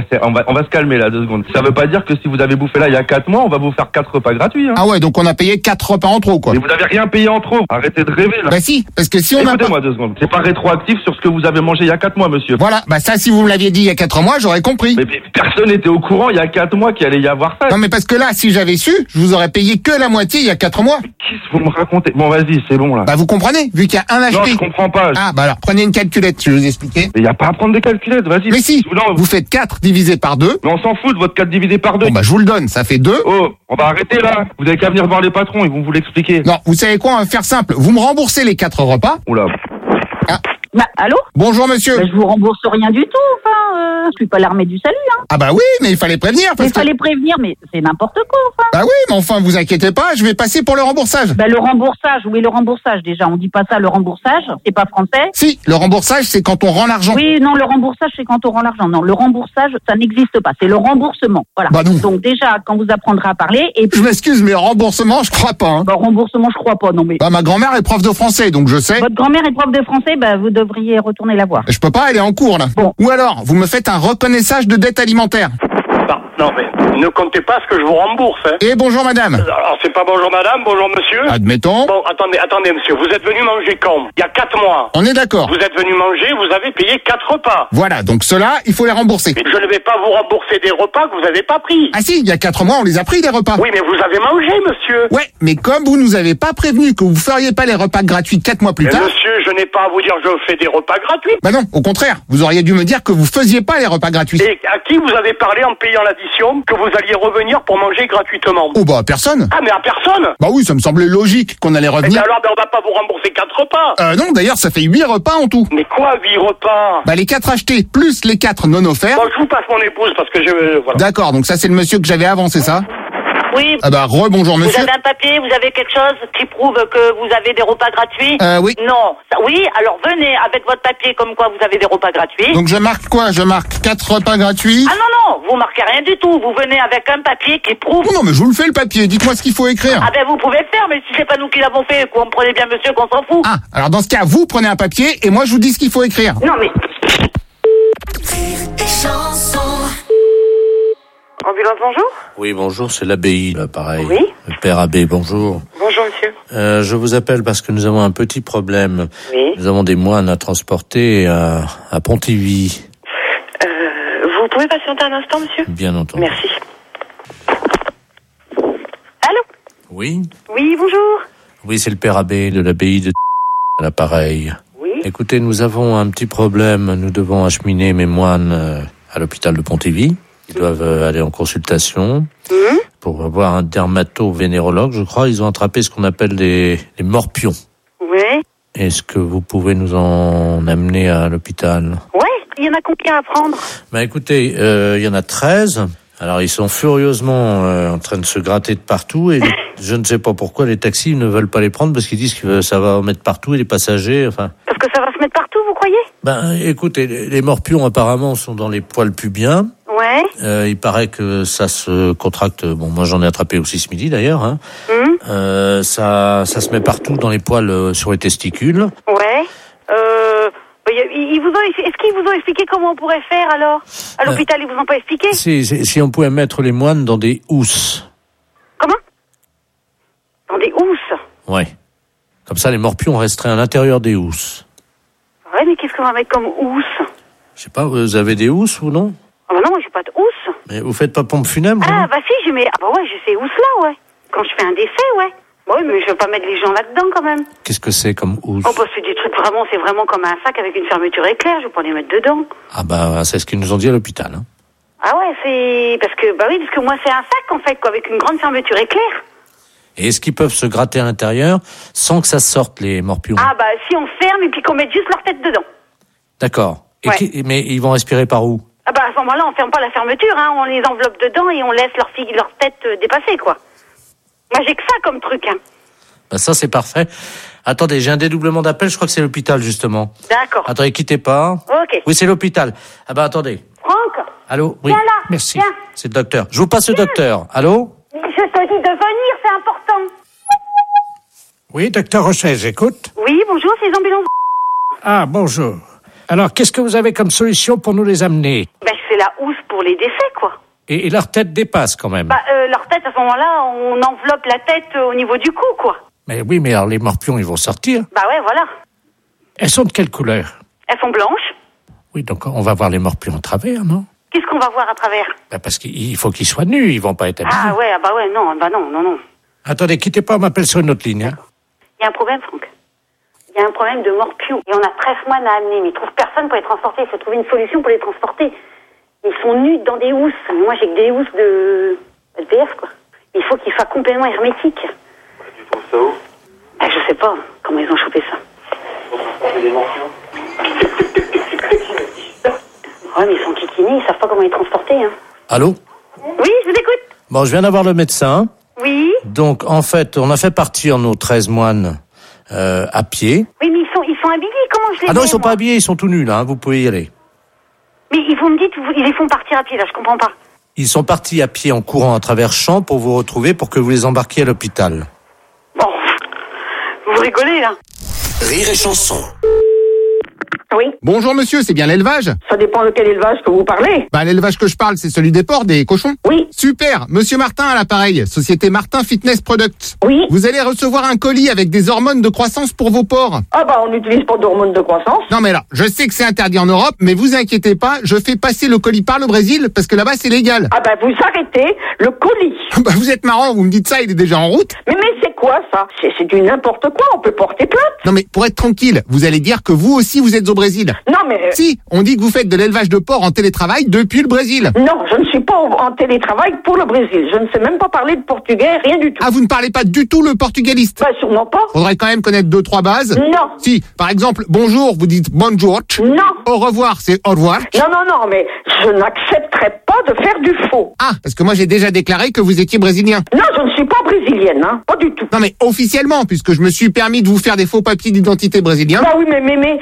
on va se calmer là 2 secondes. Ça veut pas dire que si vous avez bouffé là il y a 4 mois, on va vous faire 4 repas gratuits, hein. Ah ouais, donc on a payé 4 repas en trop, quoi. Mais vous avez rien payé en trop. Arrêtez de rêver là. Bah si, parce que si on a pas... Écoutez-moi 2 secondes. C'est pas rétroactif sur ce que vous avez mangé il y a 4 mois, monsieur. Voilà, bah ça, si vous me l'aviez dit il y a 4 mois, j'aurais compris. Mais personne n'était au courant il y a 4 mois qu'il allait y avoir ça. Non mais parce que là, si j'avais su, je vous aurais payé que la moitié il y a 4 mois. Qu'est-ce que vous me racontez? Bon, vas-y, c'est bon là. Bah vous comprenez, vu qu'il y a un acheté. Non, je comprends pas. Ah bah alors, prenez une calculette, je vais vous expliquer. Mais y a pas à prendre des calculettes, vas-y. Mais si, non, vous faites 4 divisé par 2. Mais on s'en fout de votre 4 divisé par 2. Bon bah je vous le donne, ça fait 2. Oh, on va arrêter là. Vous avez qu'à venir voir les patrons, ils vont vous l'expliquer. Non, vous savez quoi, on va faire simple. Vous me remboursez les 4 repas. Oula. Ah. Bah, allô? Bonjour monsieur. Bah, je vous rembourse rien du tout, enfin, je suis pas l'armée du salut, hein. Ah bah oui, mais il fallait prévenir. Il fallait prévenir, mais c'est n'importe quoi, enfin. Bah oui, mais enfin, vous inquiétez pas, je vais passer pour le remboursage. Bah le remboursage, oui, le remboursage, déjà, on dit pas ça, le remboursage, c'est pas français. Si, le remboursage, c'est quand on rend l'argent. Oui, non, le remboursage, c'est quand on rend l'argent. Non, le remboursage, ça n'existe pas, c'est le remboursement, voilà. Bah non. Donc déjà, quand vous apprendrez à parler, et puis... Je m'excuse, mais remboursement, je crois pas, hein. Bah remboursement, je crois pas, non mais... Bah ma grand-mère est prof de français, donc je sais. Votre grand-mère est prof de français, bah vous devriez retourner la voir. Je peux pas, elle est en cours, là. Bon. Ou alors, vous me faites un reconnaissage de dette alimentaire. Non, mais ne comptez pas ce que je vous rembourse, hein. Et bonjour madame. Alors, c'est pas bonjour madame, bonjour monsieur. Admettons. Bon, attendez monsieur, vous êtes venu manger quand? Il y a 4 mois. On est d'accord. Vous êtes venu manger, vous avez payé 4 repas. Voilà, donc ceux-là, il faut les rembourser. Mais je ne vais pas vous rembourser des repas que vous n'avez pas pris. Ah si, il y a 4 mois, on les a pris, les repas. Oui, mais vous avez mangé, monsieur. Ouais, mais comme vous nous avez pas prévenu que vous feriez pas les repas gratuits 4 mois plus Mais tard... monsieur, je n'ai pas à vous dire que je fais des repas gratuits. Bah non, au contraire, vous auriez dû me dire que vous faisiez pas les repas gratuits. Et à qui vous avez parlé en payant l'addition que vous alliez revenir pour manger gratuitement? Oh bah personne. Ah, mais à personne? Bah oui, ça me semblait logique qu'on allait Et revenir. alors, on va pas vous rembourser 4 repas. Non, d'ailleurs, ça fait 8 repas en tout. Mais quoi, 8 repas? Bah les 4 achetés, plus les 4 non offerts. Bon, je vous passe mon épouse parce que je... voilà. D'accord, donc ça c'est le monsieur que j'avais avant, c'est ça? Oui. Ah bah, rebonjour, Vous monsieur. avez un papier, vous avez quelque chose qui prouve que vous avez des repas gratuits? Oui. Non. Oui, alors venez avec votre papier comme quoi vous avez des repas gratuits. Donc je marque quoi? Je marque 4 repas gratuits. Ah non, vous marquez rien du tout. Vous venez avec un papier qui prouve... Non, mais je vous le fais, le papier. Dites-moi ce qu'il faut écrire. Ah ben vous pouvez le faire, mais si c'est pas nous qui l'avons fait, comprenez bien monsieur qu'on s'en fout. Ah, alors dans ce cas, vous prenez un papier et moi je vous dis ce qu'il faut écrire. Non mais... Ambulance, bonjour. Oui, bonjour, c'est l'abbaye, là, pareil. Oui. Le père abbé, bonjour. Bonjour, monsieur. Je vous appelle parce que nous avons un petit problème. Oui. Nous avons des moines à transporter à Pontivy. Vous pouvez patienter un instant, monsieur? Bien entendu. Merci. Allô? Oui. Oui, bonjour. Oui, c'est le père abbé de l'abbaye de à l'appareil. Oui. Écoutez, nous avons un petit problème. Nous devons acheminer mes moines à l'hôpital de Pontivy. Ils doivent aller en consultation pour avoir un dermato-vénérologue, je crois. Ils ont attrapé ce qu'on appelle les morpions. Oui. Est-ce que vous pouvez nous en amener à l'hôpital? Ouais, il y en a combien à prendre? Bah écoutez, il y en a 13. Alors ils sont furieusement en train de se gratter de partout et je ne sais pas pourquoi les taxis ne veulent pas les prendre parce qu'ils disent que ça va en mettre partout et les passagers, enfin... Parce que ça va se mettre partout, vous croyez? Ben écoutez, les morpions apparemment sont dans les poils pubiens. Ouais. Il paraît que ça se contracte. Bon, moi j'en ai attrapé aussi ce midi d'ailleurs. Hein. Ça se met partout dans les poils sur les testicules. Ouais. Est-ce qu'ils vous ont expliqué comment on pourrait faire alors? À l'hôpital, ils vous ont pas expliqué? Si on pouvait mettre les moines dans des housses. Comment? Dans des housses? Ouais. Comme ça, les morpions resteraient à l'intérieur des housses. Ouais, mais qu'est-ce qu'on va mettre comme housse? Je sais pas, vous avez des housses ou non? Ah bah non, moi j'ai pas de housse. Mais vous faites pas pompe funèbre? Ah bah si, j'ai ces housses-là, ouais. Quand je fais un décès, ouais. Oui, mais je veux pas mettre les gens là-dedans quand même. Qu'est-ce que c'est comme housse? Oh bah c'est des trucs vraiment, c'est vraiment comme un sac avec une fermeture éclair, je vais pas les mettre dedans. Ah bah c'est ce qu'ils nous ont dit à l'hôpital. Hein. Ah ouais, c'est... Parce que moi c'est un sac en fait, quoi, avec une grande fermeture éclair. Et est-ce qu'ils peuvent se gratter à l'intérieur sans que ça sorte les morpions? Ah bah si on ferme et puis qu'on mette juste leur tête dedans. D'accord. Ouais. Mais ils vont respirer par où? Ah bah à ce moment-là on ferme pas la fermeture, hein, on les enveloppe dedans et on laisse leur tête dépasser, quoi. Moi j'ai que ça comme truc, hein. Bah ça c'est parfait. Attendez, j'ai un dédoublement d'appel, je crois que c'est l'hôpital justement. D'accord. Attendez, quittez pas. Ok. Oui, c'est l'hôpital. Ah bah attendez. Franck. Allô? Oui. Viens là. Merci. Viens. C'est le docteur. Je vous passe le docteur. Allô? Je te dis de venir, c'est important. Oui, docteur Rocher, j'écoute. Oui, bonjour, c'est les ambulances. Ah, bonjour. Alors, qu'est-ce que vous avez comme solution pour nous les amener? Ben, c'est la housse pour les décès, quoi. Et leur tête dépasse quand même. Bah, leur tête, à ce moment-là, on enveloppe la tête au niveau du cou, quoi. Mais oui, mais alors les morpions, ils vont sortir. Bah ouais, voilà. Elles sont de quelle couleur? Elles sont blanches. Oui, donc on va voir les morpions à travers, non? Qu'est-ce qu'on va voir à travers? Bah parce qu'il faut qu'ils soient nus, ils vont pas être habillés. Ah ouais, non. Attendez, quittez pas, on m'appelle sur une autre ligne. Hein. Il y a un problème, Franck. Il y a un problème de morpions. Et on a 13 moines à amener, mais ils trouvent personne pour les transporter. Il faut trouver une solution pour les transporter. Ils sont nus dans des housses. Moi, j'ai que des housses de SDF, quoi. Il faut qu'ils soient complètement hermétiques. Tu trouves ça où? Je sais pas comment ils ont chopé ça. C'est des morpions. Ouais, mais ils sont kikinés, ils savent pas comment les transporter, hein. Allô? Oui, je vous écoute. Bon, je viens d'avoir le médecin. Oui. Donc, en fait, on a fait partir nos 13 moines à pied. Oui, mais ils sont habillés, comment je les Ah non, mets, ils sont moi pas habillés, ils sont tout nus, là, hein, vous pouvez y aller. Mais vous me dites, ils les font partir à pied, là, je comprends pas. Ils sont partis à pied en courant à travers champs pour vous retrouver, pour que vous les embarquiez à l'hôpital. Bon, vous rigolez, là. Rire et chanson. Oui. Bonjour monsieur, c'est bien l'élevage? Ça dépend de quel élevage que vous parlez. Bah l'élevage que je parle, c'est celui des porcs, des cochons. Oui. Super, monsieur Martin à l'appareil, société Martin Fitness Products. Oui. Vous allez recevoir un colis avec des hormones de croissance pour vos porcs. Ah bah on n'utilise pas d'hormones de croissance. Non mais là, je sais que c'est interdit en Europe, mais vous inquiétez pas, je fais passer le colis par le Brésil parce que là-bas c'est légal. Ah bah vous arrêtez le colis. Bah vous êtes marrant, vous me dites ça, il est déjà en route. Mais c'est quoi quoi, ça? C'est du n'importe quoi, on peut porter plainte. Non mais pour être tranquille, vous allez dire que vous aussi vous êtes au Brésil. Non mais... Si, on dit que vous faites de l'élevage de porc en télétravail depuis le Brésil. Non, je ne suis pas en télétravail pour le Brésil. Je ne sais même pas parler de portugais, rien du tout. Ah, vous ne parlez pas du tout le portugaliste? Bah, sûrement pas. Faudrait quand même connaître 2-3 bases. Non. Si, par exemple, bonjour, vous dites bonjour. Non. Au revoir, c'est au revoir. Non, mais je n'accepterai pas de faire du faux. Ah, parce que moi j'ai déjà déclaré que vous étiez brésilien. Non, je ne suis pas brésilienne, hein. Pas du tout. Non mais officiellement, puisque je me suis permis de vous faire des faux papiers d'identité brésiliens. Bah oui, mais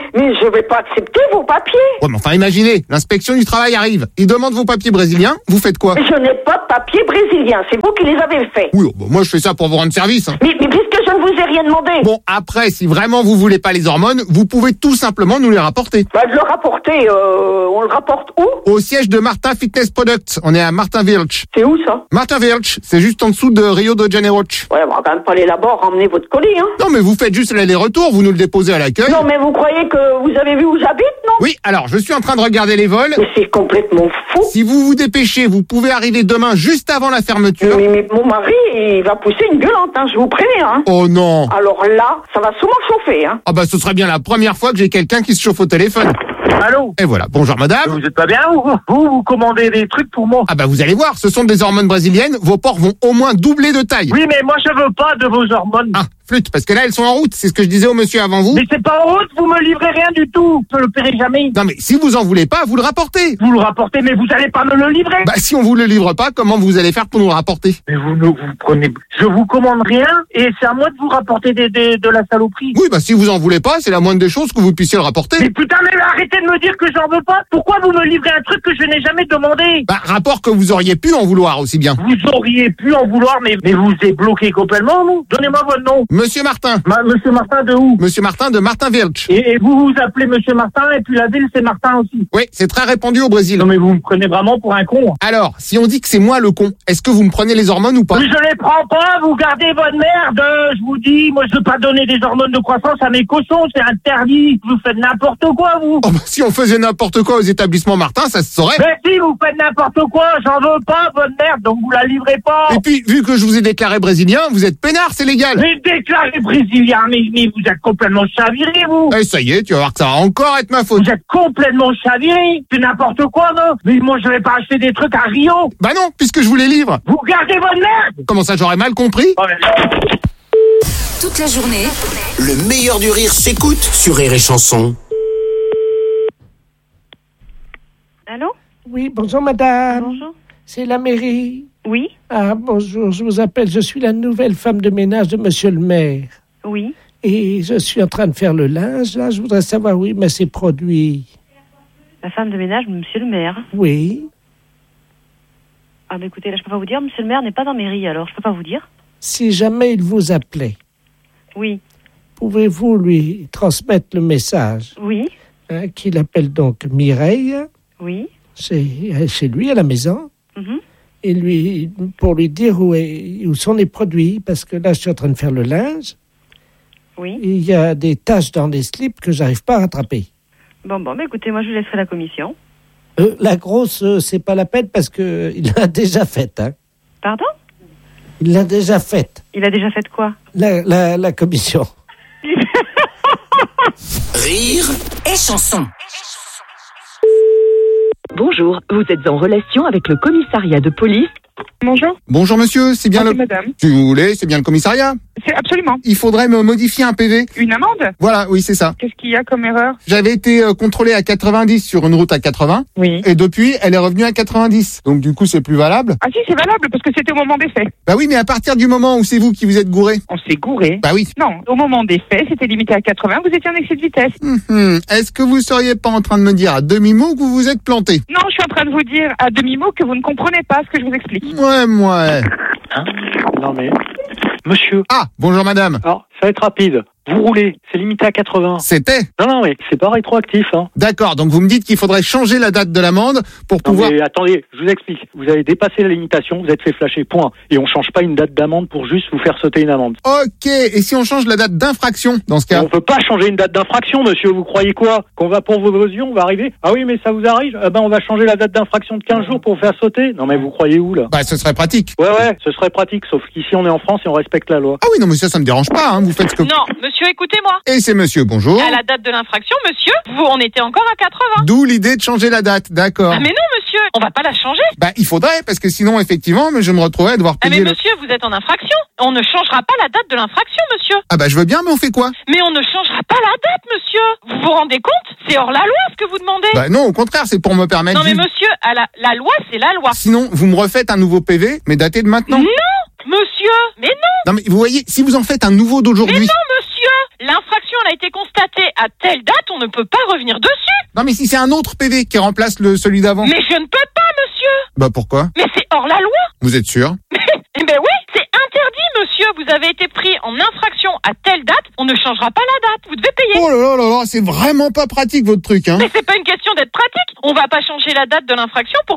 je vais pas accepter vos papiers. Ouais, mais enfin imaginez, l'inspection du travail arrive. Ils demandent vos papiers brésiliens, vous faites quoi? Je n'ai pas de papiers brésiliens, c'est vous qui les avez faits. Oui, bon, moi je fais ça pour vous rendre service. Hein. Mais puisque je ne vous ai rien demandé. Bon, après, si vraiment vous voulez pas les hormones, vous pouvez tout simplement nous les rapporter. Bah de le rapporter, on le rapporte où? Au siège de Martin Fitness Products. On est à Martin Vilch. C'est où ça? Martin Vilch, c'est juste en dessous de Rio de Janeiro. Ouais, on va quand même pas aller là-bas ramener votre colis, hein. Non, mais vous faites juste l'aller-retour, vous nous le déposez à l'accueil. Non, mais vous croyez que vous avez vu où j'habite, non? Oui, alors, je suis en train de regarder les vols. Mais c'est complètement fou. Si vous vous dépêchez, vous pouvez arriver demain juste avant la fermeture. Mais mon mari, il va pousser une gueulante, hein, je vous préviens, hein. Oh non. Alors là, ça va sûrement chauffer, hein. Ah bah, ce serait bien la première fois que j'ai quelqu'un qui se chauffe au téléphone. Allô? Et voilà, bonjour madame. Vous êtes pas bien ou vous commandez des trucs pour moi? Ah bah vous allez voir, ce sont des hormones brésiliennes, vos porcs vont au moins doubler de taille. Oui, mais moi je veux pas de vos hormones. Ah, flûte, parce que là elles sont en route, c'est ce que je disais au monsieur avant vous. Mais c'est pas en route, vous me livrez rien du tout, je le paierai jamais. Non mais si vous en voulez pas, vous le rapportez. Vous le rapportez, mais vous allez pas me le livrer. Bah si on vous le livre pas, comment vous allez faire pour nous le rapporter? Mais vous prenez... Je vous commande rien et c'est à moi de vous rapporter de la saloperie. Oui, bah si vous en voulez pas, c'est la moindre des choses que vous puissiez le rapporter. Mais putain, mais arrêtez de me dire que j'en veux pas. Pourquoi vous me livrez un truc que je n'ai jamais demandé? Bah rapport que vous auriez pu en vouloir aussi bien. Vous auriez pu en vouloir, mais vous êtes bloqué complètement, non? Donnez-moi votre nom. Monsieur Martin. Monsieur Martin de où? Monsieur Martin de Martin Vilch. Et vous vous appelez Monsieur Martin et puis la ville c'est Martin aussi. Oui, c'est très répandu au Brésil. Non mais vous me prenez vraiment pour un con. Alors, si on dit que c'est moi le con, est-ce que vous me prenez les hormones ou pas? Mais je les prends pas, vous gardez votre merde, je vous dis, moi je veux pas donner des hormones de croissance à mes cochons, c'est interdit. Vous faites n'importe quoi, vous. Oh bah si on faisait n'importe quoi aux établissements Martin, ça se saurait. Mais si, vous faites n'importe quoi, j'en veux pas, votre merde, donc vous la livrez pas. Et puis, vu que je vous ai déclaré brésilien, vous êtes peinard, c'est légal. Mais déclaré brésilien, mais vous êtes complètement chaviré, vous. Eh, ça y est, tu vas voir que ça va encore être ma faute. Vous êtes complètement chaviré, c'est n'importe quoi, non? Mais moi, je vais pas acheter des trucs à Rio. Bah non, puisque je vous les livre. Vous gardez votre merde. Comment ça, j'aurais mal compris? Toute la journée, Le meilleur du rire s'écoute sur Rire et Chanson. Allô? Oui, bonjour madame. Bonjour. C'est la mairie. Oui? Ah, bonjour, je vous appelle, je suis la nouvelle femme de ménage de monsieur le maire. Oui. Et je suis en train de faire le linge, là, je voudrais savoir où il met ses produits. La femme de ménage, monsieur le maire. Oui. Ah bah écoutez, là je peux pas vous dire, monsieur le maire n'est pas en mairie, alors je peux pas vous dire. Si jamais il vous appelait, Oui. pouvez-vous lui transmettre le message Oui. qu'il appelle donc Mireille, Oui. c'est chez lui à la maison, Mhm. et pour lui dire où sont les produits, parce que là je suis en train de faire le linge, Oui. et il y a des taches dans les slips que j'arrive pas à rattraper. Bon, bah écoutez, moi je lui laisserai la commission. La grosse, c'est pas la peine parce que il l'a déjà faite. Hein. Pardon? Il l'a déjà faite. Il a déjà fait quoi? La commission. Rire et chanson. Bonjour, vous êtes en relation avec le commissariat de police. Bonjour. Bonjour monsieur, c'est bien Bonjour, madame. Si vous voulez, c'est bien le commissariat. C'est absolument. Il faudrait me modifier un PV. Une amende? Voilà, oui, c'est ça. Qu'est-ce qu'il y a comme erreur? J'avais été contrôlé à 90 sur une route à 80. Oui. Et depuis, elle est revenue à 90. Donc du coup, c'est plus valable. Ah si, c'est valable parce que c'était au moment des faits. Bah oui, mais à partir du moment où c'est vous qui vous êtes gouré. On s'est gouré? Bah oui. Non, au moment des faits, c'était limité à 80, vous étiez en excès de vitesse. Est-ce que vous seriez pas en train de me dire à demi-mot que vous vous êtes planté? Non, je suis en train de vous dire à demi-mot que vous ne comprenez pas ce que je vous explique. Ouais. Hein? Non mais... Monsieur. Ah, bonjour madame. Alors, ça va être rapide. Vous roulez, c'est limité à 80. C'était? Non, mais c'est pas rétroactif. Hein. D'accord, donc vous me dites qu'il faudrait changer la date de l'amende pour pouvoir... Mais attendez, je vous explique. Vous avez dépassé la limitation, vous êtes fait flasher, point. Et on change pas une date d'amende pour juste vous faire sauter une amende. Ok, et si on change la date d'infraction, dans ce cas? On peut pas changer une date d'infraction, monsieur, vous croyez quoi? Qu'on va pour vos yeux, on va arriver? Ah oui, mais ça vous arrive? On va changer la date d'infraction de 15 jours pour vous faire sauter? Non mais vous croyez où, là? Bah, ce serait pratique. Ouais, ce serait pratique, sauf qu'ici on est en France et on respecte la loi. Ah oui, non mais ça me dérange pas, hein, vous faites ce que... Non, monsieur, écoutez-moi. Et c'est monsieur, bonjour. À la date de l'infraction, monsieur, on était encore à 80. D'où l'idée de changer la date, d'accord. Ah mais non, monsieur, on va pas la changer. Bah, il faudrait, parce que sinon, effectivement, je me retrouverais à devoir payer... Ah mais monsieur, vous êtes en infraction. On ne changera pas la date de l'infraction, monsieur. Ah bah, je veux bien, mais on fait quoi? Mais on ne changera pas la date, monsieur. Vous vous rendez compte? C'est hors la loi, ce que vous demandez. Bah non, au contraire, c'est pour me permettre... Non mais monsieur, la loi, c'est la loi. Sinon, vous me refaites un nouveau PV, mais daté de maintenant? Non, monsieur, mais non. Non mais vous voyez, si vous en faites un nouveau d'aujourd'hui... Mais non, monsieur, l'infraction elle a été constatée à telle date, on ne peut pas revenir dessus. Non mais si c'est un autre PV qui remplace celui d'avant... Mais je ne peux pas, monsieur. Bah pourquoi? Mais c'est hors la loi. Vous êtes sûr? Eh ben oui, c'est interdit, monsieur. Vous avez été pris en infraction à telle date, on ne changera pas la date. Vous devez payer. Oh là là, c'est vraiment pas pratique votre truc, hein. Mais c'est pas une question d'être pratique. On va pas changer la date de l'infraction pour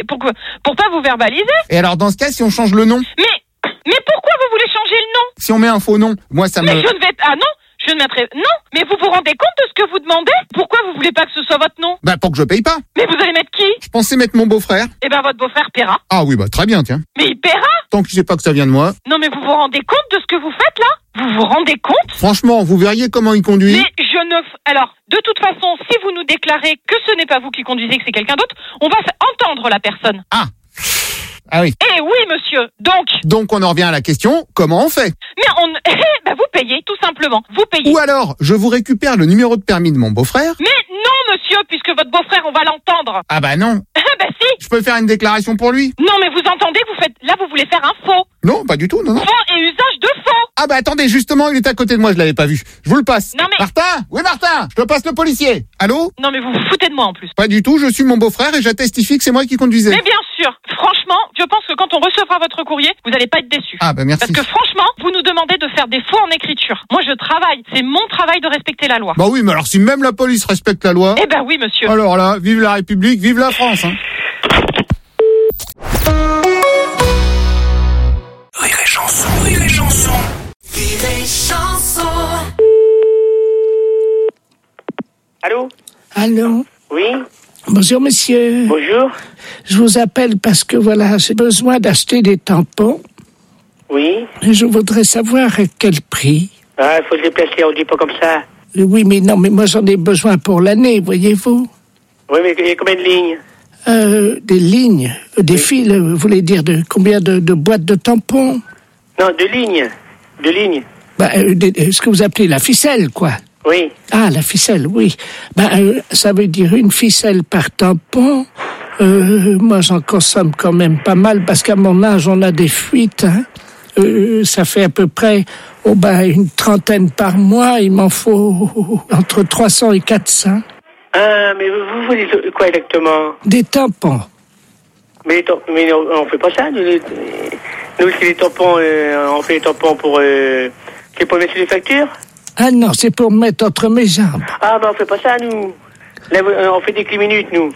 pas vous verbaliser. Et alors dans ce cas, si on change le nom? Mais pourquoi vous voulez changer le nom? Si on met un faux nom, moi ça me... Mais je ne vais... Ah non, je ne mettrai... Non, mais vous vous rendez compte de ce que vous demandez? Pourquoi vous voulez pas que ce soit votre nom? Bah pour que je paye pas. Mais vous allez mettre qui? Je pensais mettre mon beau-frère. Eh ben votre beau-frère paiera. Ah oui, bah très bien, tiens. Mais il paiera? Tant que je sais pas que ça vient de moi. Non mais vous vous rendez compte de ce que vous faites là? Vous vous rendez compte? Franchement, vous verriez comment il conduit. Mais je ne... Alors, de toute façon, si vous nous déclarez que ce n'est pas vous qui conduisez, que c'est quelqu'un d'autre, on va entendre la personne. Ah oui. Eh oui, monsieur. Donc on en revient à la question, comment on fait? Mais vous payez, tout simplement. Vous payez. Ou alors, je vous récupère le numéro de permis de mon beau-frère. Mais non, monsieur, puisque votre beau-frère, on va l'entendre. Ah bah non. Bah si. Je peux faire une déclaration pour lui? Non, mais vous entendez, vous voulez faire un faux. Non, pas du tout, non. Faux et usage de faux. Ah bah attendez, justement, il est à côté de moi, je l'avais pas vu. Je vous le passe. Non mais... Martin? Oui, Martin, je te passe le policier. Allô? Non mais vous vous foutez de moi en plus. Pas du tout, je suis mon beau-frère et j'attestifie que c'est moi qui conduisais. Mais bien sûr, franchement, je pense que quand on recevra votre courrier, vous n'allez pas être déçus. Ah bah merci. Parce que franchement, vous nous demandez de faire des faux en écriture. Moi je travaille, c'est mon travail de respecter la loi. Bah oui, mais alors si même la police respecte la loi... Eh ben oui, monsieur. Alors là, vive la République, vive la France, hein. Rire et chanson, rire et chanson. Rire et chanson. Allô? Allô? Oui? Bonjour, monsieur. Bonjour. Je vous appelle parce que, voilà, j'ai besoin d'acheter des tampons. Oui? Et je voudrais savoir à quel prix. Ah, il faut se déplacer, on dit pas comme ça. Oui, mais non, mais moi j'en ai besoin pour l'année, voyez-vous. Oui, mais il y a combien de lignes? Des lignes, des fils, vous voulez dire combien de boîtes de tampons? Non, de lignes. De lignes. Ce que vous appelez la ficelle, quoi. Oui. Ah, la ficelle, oui. Ça veut dire une ficelle par tampon. Moi, j'en consomme quand même pas mal parce qu'à mon âge, on a des fuites. Hein. Ça fait à peu près une trentaine par mois. Il m'en faut entre 300 et 400. Ah, mais vous voulez quoi exactement? Des tampons. Mais on fait pas ça. Nous c'est les tampons. On fait les tampons pour... c'est pour mettre sur les factures? Ah non, c'est pour mettre entre mes jambes. Ah, on fait pas ça, nous. Là, on fait des clés minutes, nous.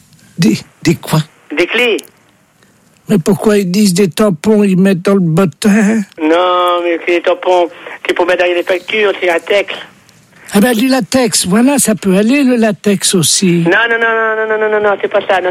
Des quoi? Des clés. Mais pourquoi ils disent des tampons, ils mettent dans le bottin? Non, mais c'est des tampons, c'est pour mettre derrière les factures, c'est latex. Ah du latex, voilà, ça peut aller, le latex aussi. Non, c'est pas ça, non.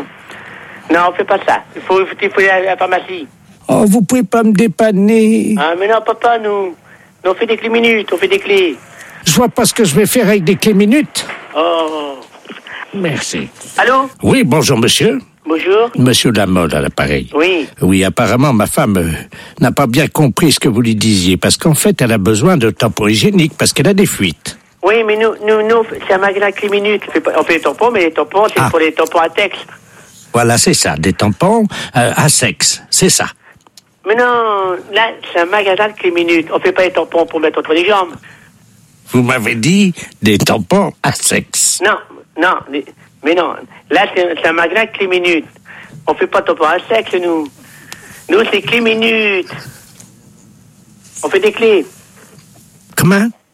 Non, on fait pas ça. Il faut aller à la pharmacie. Oh, vous pouvez pas me dépanner. Ah, mais non, papa, nous on fait des clés minutes, on fait des clés. Je vois pas ce que je vais faire avec des clés minutes. Oh. Merci. Allô? Oui, bonjour, monsieur. Bonjour. Monsieur Lamolle à l'appareil. Oui. Oui, apparemment, ma femme n'a pas bien compris ce que vous lui disiez, parce qu'en fait, elle a besoin de tampons hygiéniques, parce qu'elle a des fuites. Oui, mais nous c'est un magasin clé minute. On fait des tampons, mais les tampons, c'est pour les tampons à sexe. Voilà, c'est ça, des tampons à sexe, c'est ça. Mais non, là, c'est un magasin de clé minute. On fait pas les tampons pour mettre entre les jambes. Vous m'avez dit des tampons à sexe. Non, mais non. Là, c'est un magasin de clé minute. On fait pas de tampons à sexe, nous. Nous, c'est clé minute. On fait des clés. Comment?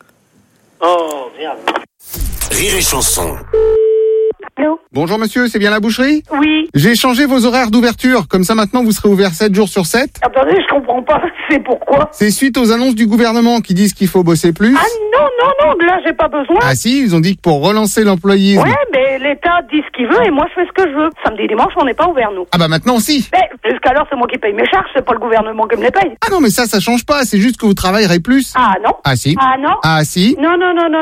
Oh, merde. Rire et chanson. Allô? Bonjour monsieur, c'est bien la boucherie? Oui. J'ai changé vos horaires d'ouverture, comme ça maintenant vous serez ouvert 7 jours sur 7. Attendez, je comprends pas. C'est pourquoi? C'est suite aux annonces du gouvernement qui disent qu'il faut bosser plus. Ah non, là j'ai pas besoin. Ah si, ils ont dit que pour relancer l'employisme... Ouais, mais l'État dit ce qu'il veut et moi je fais ce que je veux. Samedi, dimanche, on n'est pas ouvert, nous. Ah bah maintenant si. Mais jusqu'alors, c'est moi qui paye mes charges, c'est pas le gouvernement qui me les paye. Ah non, mais ça change pas, c'est juste que vous travaillerez plus. Ah non. Ah si. Ah non. Ah si. Non.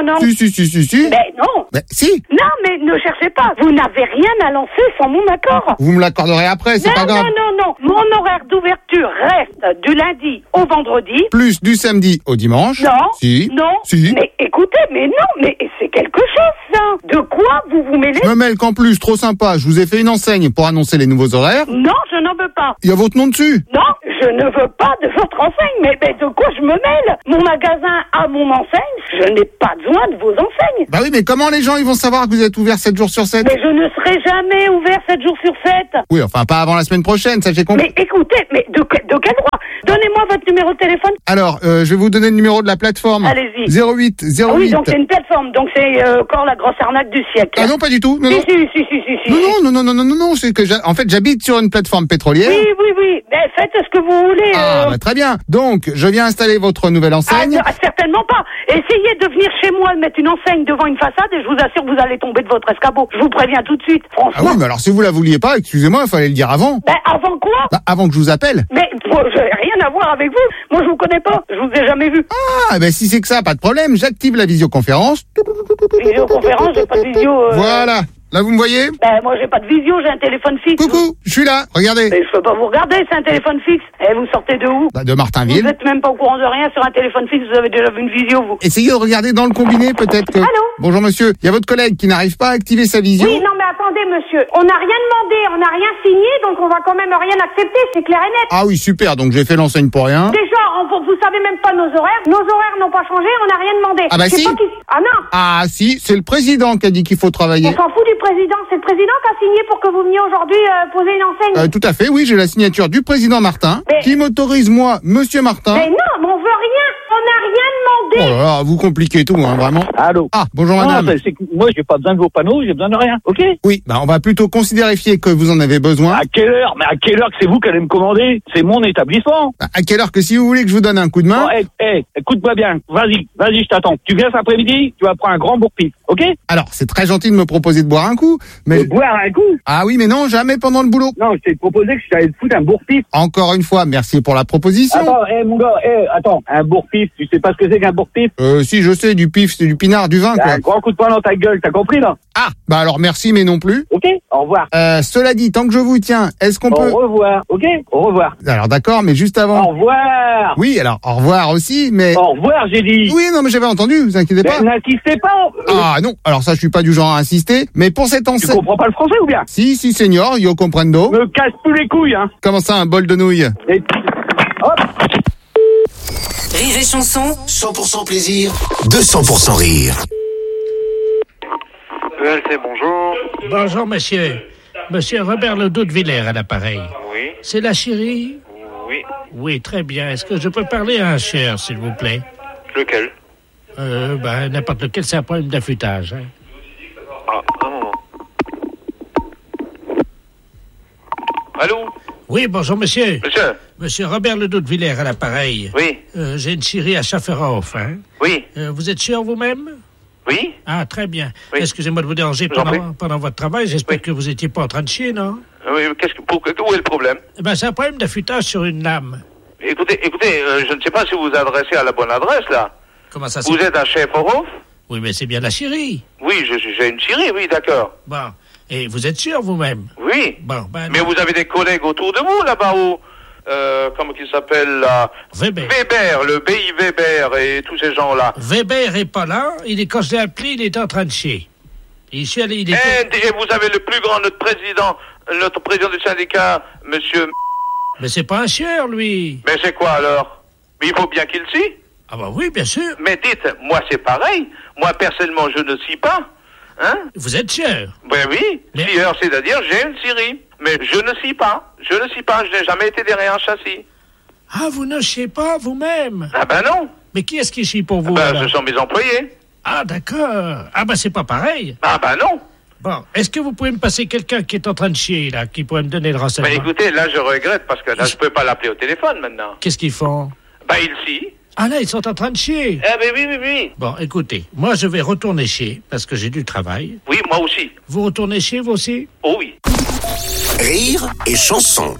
Si. Mais non. Mais si. Non, mais ne cherchez pas. Vous n'avez rien à lancer sans mon accord. Vous me l'accorderez après, c'est pas grave. Non. Mon horaire d'ouverture reste du lundi au vendredi. Plus du samedi au dimanche. Non. Si. Non. Si. Mais écoutez, mais c'est quelque chose, ça. De quoi vous vous mêlez? Je me mêle qu'en plus, trop sympa, je vous ai fait une enseigne pour annoncer les nouveaux horaires. Non, je n'en veux pas. Il y a votre nom dessus. Non, je ne veux pas de votre enseigne. Mais de quoi je me mêle? Mon magasin a mon enseigne. Je n'ai pas besoin de vos enseignes. Bah oui, mais comment les gens ils vont savoir que vous êtes ouvert 7 jours sur 7? Mais je ne serai jamais ouvert 7 jours sur 7. Oui, enfin pas avant la semaine prochaine, ça j'ai compris. Mais écoutez, mais de quel droit? Donnez-moi votre numéro de téléphone. Alors, je vais vous donner le numéro de la plateforme. Allez-y. 08. Ah oui, donc c'est une plateforme. Donc c'est encore la grosse arnaque du siècle. Ah non, pas du tout. Non. Si. Non, c'est que en fait j'habite sur une plateforme pétrolière. Oui. Mais faites ce que vous voulez. Bah, très bien. Donc, je viens installer votre nouvelle enseigne. Ah, certainement pas. Essayez de venir chez moi mettre une enseigne devant une façade et je vous assure que vous allez tomber de votre escabeau. Je vous préviens tout de suite. Franchement. Ah oui, mais alors si vous la vouliez pas, excusez-moi, il fallait le dire avant. Ben avant quoi? Bah, avant que je vous appelle. Mais moi, je n'ai rien à voir avec vous. Moi, je vous connais pas. Je vous ai jamais vu. Ah, ben si c'est que ça, pas de problème. J'active la visioconférence. Visioconférence, j'ai pas de visio. Voilà. Là, vous me voyez? Ben, moi, j'ai pas de visio, j'ai un téléphone fixe. Coucou, je suis là, regardez. Mais je peux pas vous regarder, c'est un téléphone fixe. Et vous sortez de où? Bah, de Martinville. Vous êtes même pas au courant de rien sur un téléphone fixe, vous avez déjà vu une visio, vous. Essayez de regarder dans le combiné, peut-être que... Allô? Bonjour, monsieur. Il y a votre collègue qui n'arrive pas à activer sa visio. Oui, non, mais attendez, monsieur. On n'a rien demandé, on n'a rien signé, donc on va quand même rien accepter, c'est clair et net. Ah oui, super, donc j'ai fait l'enseigne pour rien. Déjà, vous savez même pas nos horaires. Nos horaires n'ont pas changé, on n'a rien demandé. Ah bah si. Ah non. Ah si, c'est le président qui a dit qu'il faut travailler. On s'en fout du président, c'est le président qui a signé pour que vous veniez aujourd'hui poser une enseigne. Tout à fait, oui, j'ai la signature du président Martin, qui m'autorise, moi, monsieur Martin. Mais non, mais on veut rien, on n'a rien demandé. Oh là là, vous compliquez tout, hein, vraiment. Allô? Ah, bonjour madame. Non, moi, j'ai pas besoin de vos panneaux, j'ai besoin de rien, ok? Oui, bah on va plutôt considérer que vous en avez besoin. À quelle heure? Mais à quelle heure que c'est vous qui allez me commander? C'est mon établissement. Bah, à quelle heure que si vous voulez que je vous donne un coup de main? Écoute-moi bien, vas-y, je t'attends. Tu viens cet après-midi, tu vas prendre un grand bourre-pif, ok? Alors, c'est très gentil de me proposer de boire un coup, mais... De boire un coup? Ah oui, mais non, jamais pendant le boulot. Non, je t'ai proposé que je t'allais te foutre un bourre-pif. Encore une fois, merci pour la proposition. Attends, mon gars, attends, un bourre-pif, tu sais pas ce que c'est qu'un bourre-pif? Si, je sais, du pif, c'est du pinard, du vin, quoi. Un grand coup de poing dans ta gueule, t'as compris, là? Ah, bah alors merci, mais non plus. Ok, au revoir. Cela dit, tant que je vous tiens, est-ce qu'on peut... Au revoir, ok? Au revoir. Alors d'accord, mais juste avant... Au revoir. Oui, alors au revoir aussi, mais... Au revoir, j'ai dit. Oui, non, mais j'avais entendu, vous inquiétez pas. N'insistez pas. Ah non, alors ça, je suis pas du genre à insister, mais pour cette enseigne... Tu comprends pas le français ou bien? Si, senior, yo comprendo. Me casse plus les couilles, hein. Comment ça, un bol de nouilles? Hop. Rire et chanson. 100% plaisir, 200% rire. ELC, bonjour. Bonjour, monsieur. Monsieur Robert Ledoux de Villers à l'appareil. Oui. C'est la chérie? Oui. Oui, très bien. Est-ce que je peux parler à un cher, s'il vous plaît? Lequel? N'importe lequel, c'est un problème d'affûtage. Hein. Ah, un moment. Allô? Oui, bonjour, monsieur. Monsieur? Monsieur Robert Ledoux de Villers à l'appareil. Oui. J'ai une chérie à Schafferhof, hein? Oui. Vous êtes sûr vous-même? Oui. Ah, très bien. Oui. Excusez-moi de vous déranger pendant votre travail. J'espère que vous n'étiez pas en train de chier, non? Oui, où est le problème? C'est un problème d'affûtage sur une lame. Écoutez, je ne sais pas si vous vous adressez à la bonne adresse, là. Comment ça Vous êtes à Schafferhof? Oui, mais c'est bien la chérie. Oui, j'ai une chérie, oui, d'accord. Bon. Et vous êtes sûr vous-même? Oui. Bon, mais vous avez des collègues autour de vous, là-bas, où... comment qu'il s'appelle, là? Weber, le BI Weber et tous ces gens-là. Weber est pas là. Quand je l'ai appelé, il est en train de chier. Et vous avez le plus grand, notre président du syndicat, monsieur... Mais c'est pas un chieur, lui. Mais c'est quoi, alors? Mais il faut bien qu'il scie. Ah bah oui, bien sûr. Mais dites, moi, c'est pareil. Moi, personnellement, je ne scie pas. Hein? Vous êtes chieur? Ben oui. Scieur, c'est-à-dire, j'ai une scierie. Mais je ne scie pas. Je n'ai jamais été derrière un châssis. Ah, vous ne chiez pas vous-même? Ah ben non. Mais qui est-ce qui chie pour vous? Ce sont mes employés. Ah, d'accord. Ah, bah, c'est pas pareil. Ah, bah non. Bon, est-ce que vous pouvez me passer quelqu'un qui est en train de chier, là, qui pourrait me donner le renseignement? Bah écoutez, là, je regrette parce que là, je peux pas l'appeler au téléphone maintenant. Qu'est-ce qu'ils font? Bah, ils s'y. Ah, là, ils sont en train de chier. Eh ben oui. Bon, écoutez, moi, je vais retourner chier parce que j'ai du travail. Oui, moi aussi. Vous retournez chier, vous aussi? Oh oui. Rire et chanson.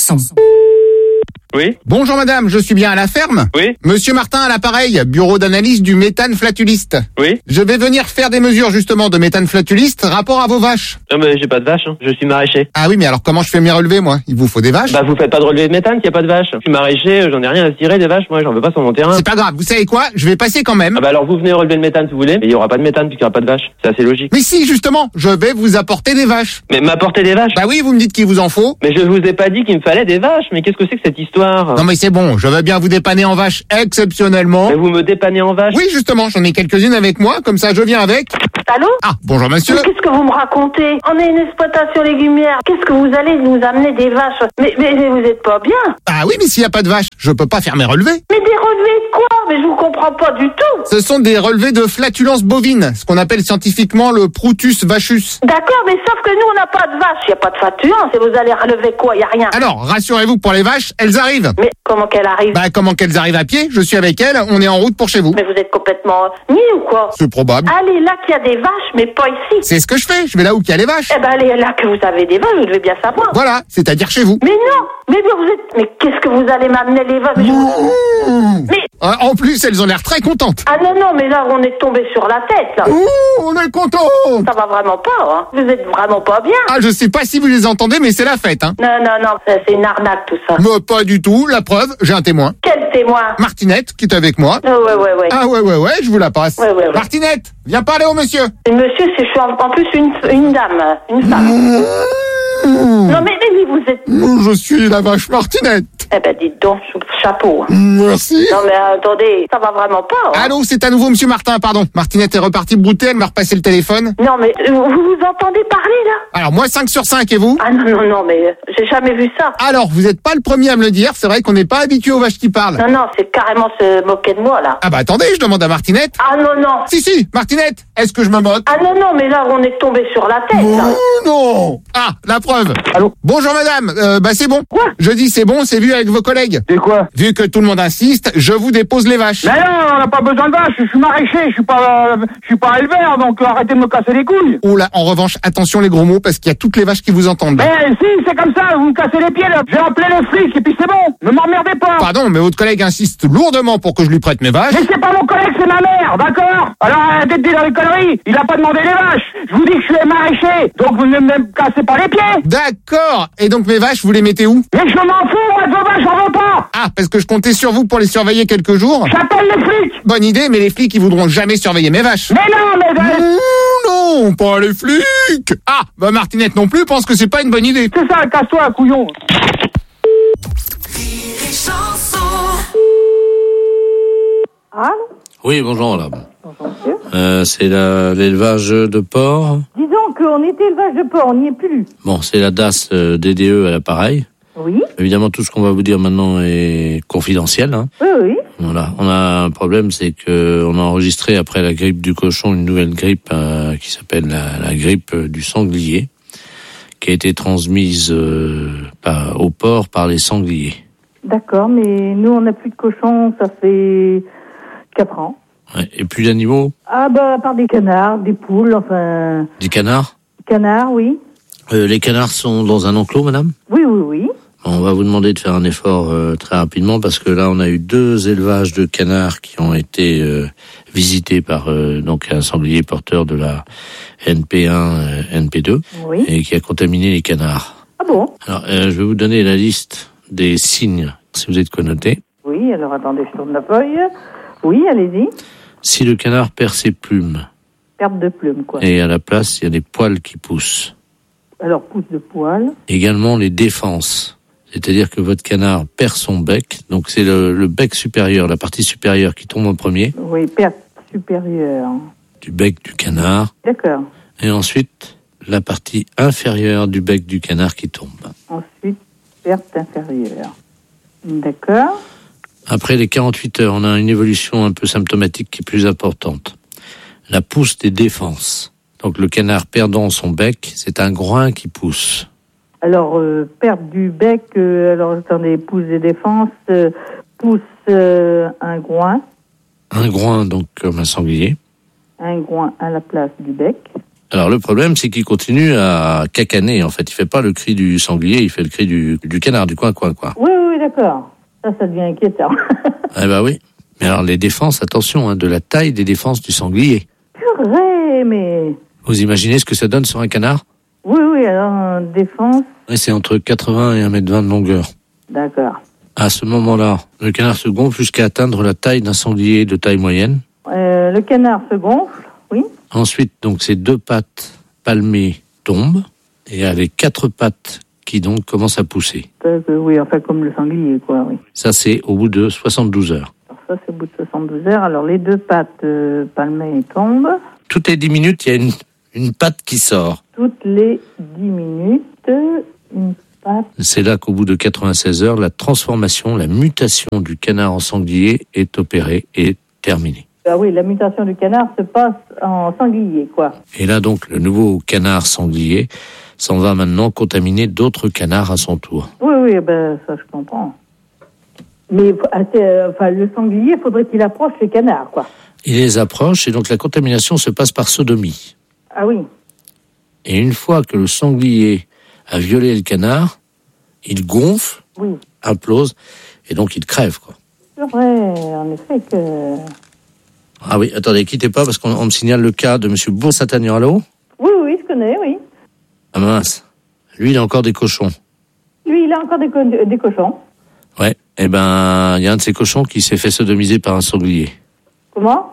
Oui. Bonjour madame, je suis bien à la ferme? Oui. Monsieur Martin à l'appareil, bureau d'analyse du méthane flatuliste. Oui. Je vais venir faire des mesures justement de méthane flatuliste rapport à vos vaches. Non mais j'ai pas de vache, hein. Je suis maraîcher. Ah oui, mais alors comment je fais mes relevés moi? Il vous faut des vaches? Bah vous faites pas de relevé de méthane s'il y a pas de vache. Je suis maraîcher, j'en ai rien à tirer des vaches, moi j'en veux pas sur mon terrain. C'est pas grave, vous savez quoi? Je vais passer quand même. Ah bah alors vous venez relever le méthane si vous voulez, mais il y aura pas de méthane puisqu'il y aura pas de vache. C'est assez logique. Mais si, justement, je vais vous apporter des vaches. Mais m'apporter des vaches? Bah oui, vous me dites qu'il vous en faut. Mais je vous ai pas dit qu'il me fallait des vaches, mais qu'est-ce que c'est que cette histoire? Non mais c'est bon, je veux bien vous dépanner en vache exceptionnellement. Mais vous me dépannez en vache? Oui, justement, j'en ai quelques-unes avec moi, comme ça je viens avec. Allô? Ah, bonjour monsieur. Mais qu'est-ce que vous me racontez? On est une exploitation légumière. Qu'est-ce que vous allez nous amener des vaches? Mais vous êtes pas bien. Ah oui, mais s'il y a pas de vache, je peux pas faire mes relevés. Mais des relevés de quoi? Mais je vous comprends pas du tout. Ce sont des relevés de flatulence bovine, ce qu'on appelle scientifiquement le Proutus vachus. D'accord, mais sauf que nous, on n'a pas de vache. Il n'y a pas de flatulence. Et vous allez relever quoi? Il n'y a rien. Alors, rassurez-vous, pour les vaches, elles arrivent. Mais comment qu'elles arrivent? Bah, comment qu'elles arrivent à pied? Je suis avec elles, on est en route pour chez vous. Mais vous êtes complètement ni ou quoi? C'est probable. Allez là qu'il y a des vaches, mais pas ici. C'est ce que je fais, je vais là où il y a les vaches. Eh ben, allez là que vous avez des vaches, vous devez bien savoir. Voilà, c'est-à-dire chez vous. Mais non! Mais vous êtes... Mais qu'est-ce que vous allez m'amener les vaches? Mais... En plus, elles ont l'air très contentes. Ah non, mais là, on est tombé sur la tête, là. Ouh, on est contents. Ça va vraiment pas, hein. Vous êtes vraiment pas bien. Ah, je sais pas si vous les entendez, mais c'est la fête, hein. Non, c'est une arnaque, tout ça. Mais pas du tout, la preuve, j'ai un témoin. Quel témoin? Martinette, qui est avec moi. Ouais. Ah ouais, je vous la passe. Ouais. Martinette, viens parler au monsieur. Et monsieur, je suis en plus une dame, une femme. Non, mais vous êtes... Je suis la vache Martinette. Eh ben, dites donc, chapeau. Merci. Non, mais attendez, ça va vraiment pas. Hein. Allô, c'est à nouveau monsieur Martin, pardon. Martinette est repartie brouter, elle m'a repassé le téléphone. Non, mais vous entendez parler, là? Alors, moi, 5 sur 5, et vous? Ah non, mais j'ai jamais vu ça. Alors, vous n'êtes pas le premier à me le dire, c'est vrai qu'on n'est pas habitué aux vaches qui parlent. Non, c'est carrément se moquer de moi, là. Ah bah attendez, je demande à Martinette. Ah non. Si, Martinette, est-ce que je me moque? Ah non, mais là, on est tombé sur la tête, là. Non. Ah, la preuve. Allô? Bonjour madame, c'est bon. Quoi? Je dis c'est bon, c'est vu avec vos collègues. C'est quoi? Vu que tout le monde insiste, je vous dépose les vaches. Mais non, on n'a pas besoin de vaches, je suis maraîcher, je suis pas éleveur, donc arrêtez de me casser les couilles. Oh là, en revanche, attention les gros mots, parce qu'il y a toutes les vaches qui vous entendent. Mais si, c'est comme ça, vous me cassez les pieds, là. J'ai appelé les flics, et puis c'est bon, ne m'emmerdez pas. Pardon, mais votre collègue insiste lourdement pour que je lui prête mes vaches. Mais c'est pas mon collègue, c'est ma mère, d'accord? Alors arrêtez de dire dans les conneries, il a pas demandé les vaches. Je vous dis que je suis maraîcher, donc vous ne me cassez pas les pieds. D'accord, et donc mes vaches, vous les mettez où? Mais je m'en fous, moi, de vos vaches, j'en veux pas. Ah, parce que je comptais sur vous pour les surveiller quelques jours. J'appelle les flics. Bonne idée, mais les flics, ils voudront jamais surveiller mes vaches. Mais non, non, pas les flics. Ah, bah Martinette non plus pense que c'est pas une bonne idée. C'est ça, casse-toi, couillon. Allô? Oui, bonjour madame. C'est l'élevage de porc. Disons qu'on était élevage de porc, on n'y est plus. Bon, c'est la DAS DDE à l'appareil. Oui. Évidemment, tout ce qu'on va vous dire maintenant est confidentiel. Hein. Oui. Voilà. On a un problème, c'est que on a enregistré après la grippe du cochon une nouvelle grippe qui s'appelle la grippe du sanglier, qui a été transmise au porc par les sangliers. D'accord, mais nous on n'a plus de cochons, ça fait 4 ans. Ouais. Et plus d'animaux? Ah bah, à part des canards, des poules, enfin... Des canards? Canards, oui. Les canards sont dans un enclos, madame? Oui. On va vous demander de faire un effort très rapidement parce que là, on a eu 2 élevages de canards qui ont été visités par donc un sanglier porteur de la NP1, NP2 et qui a contaminé les canards. Ah bon? Alors, je vais vous donner la liste des signes, si vous êtes connoté. Oui, alors attendez, je tourne la feuille. Oui, allez-y. Si le canard perd ses plumes. Perte de plumes, quoi. Et à la place, il y a des poils qui poussent. Alors, pousse de poils. Également les défenses. C'est-à-dire que votre canard perd son bec. Donc c'est le bec supérieur, la partie supérieure qui tombe en premier. Oui, perte supérieure. Du bec du canard. D'accord. Et ensuite, la partie inférieure du bec du canard qui tombe. Ensuite, perte inférieure. D'accord. Après les 48 heures, on a une évolution un peu symptomatique qui est plus importante. la pousse des défenses. Donc le canard perdant son bec, c'est un groin qui pousse. Alors, perte du bec, alors attendez, pousse des défenses, pousse un groin. Un groin, donc comme un sanglier. Un groin à la place du bec. Alors le problème, c'est qu'il continue à cacaner. En fait, il fait pas le cri du sanglier, il fait le cri du canard, du coin, quoi. Oui, d'accord. Ça devient inquiétant. Eh ben oui. Mais alors les défenses, attention, hein, de la taille des défenses du sanglier. Purée, mais... Vous imaginez ce que ça donne sur un canard ? Oui, alors défense... Oui, c'est entre 80 et 1,20 m de longueur. D'accord. À ce moment-là, le canard se gonfle jusqu'à atteindre la taille d'un sanglier de taille moyenne. Le canard se gonfle, oui. Ensuite, donc, ses 2 pattes palmées tombent, et il y a les 4 pattes qui donc commencent à pousser. Oui, enfin comme le sanglier, quoi, oui. Ça, c'est au bout de 72 heures. Alors ça, c'est au bout de 72 heures. Alors les 2 pattes palmées tombent. Toutes les 10 minutes, il y a une patte qui sort. Toutes les 10 minutes, une patte. C'est là qu'au bout de 96 heures, la transformation, la mutation du canard en sanglier est opérée et terminée. Ah oui, la mutation du canard se passe en sanglier, quoi. Et là, donc, le nouveau canard sanglier s'en va maintenant contaminer d'autres canards à son tour. Oui, ça je comprends. Mais le sanglier, faudrait qu'il approche les canards, quoi. Il les approche et donc la contamination se passe par sodomie. Ah oui. Et une fois que le sanglier a violé le canard, il gonfle, implose, et donc il crève, quoi. C'est vrai, en effet que... Ah oui, attendez, quittez pas, parce qu'on me signale le cas de M. Bourg-Saint-Agnan. Allô ? Oui, je connais, oui. Ah mince. Lui, il a encore des cochons. Lui, il a encore des cochons. Ouais, il y a un de ces cochons qui s'est fait sodomiser par un sanglier. Comment ?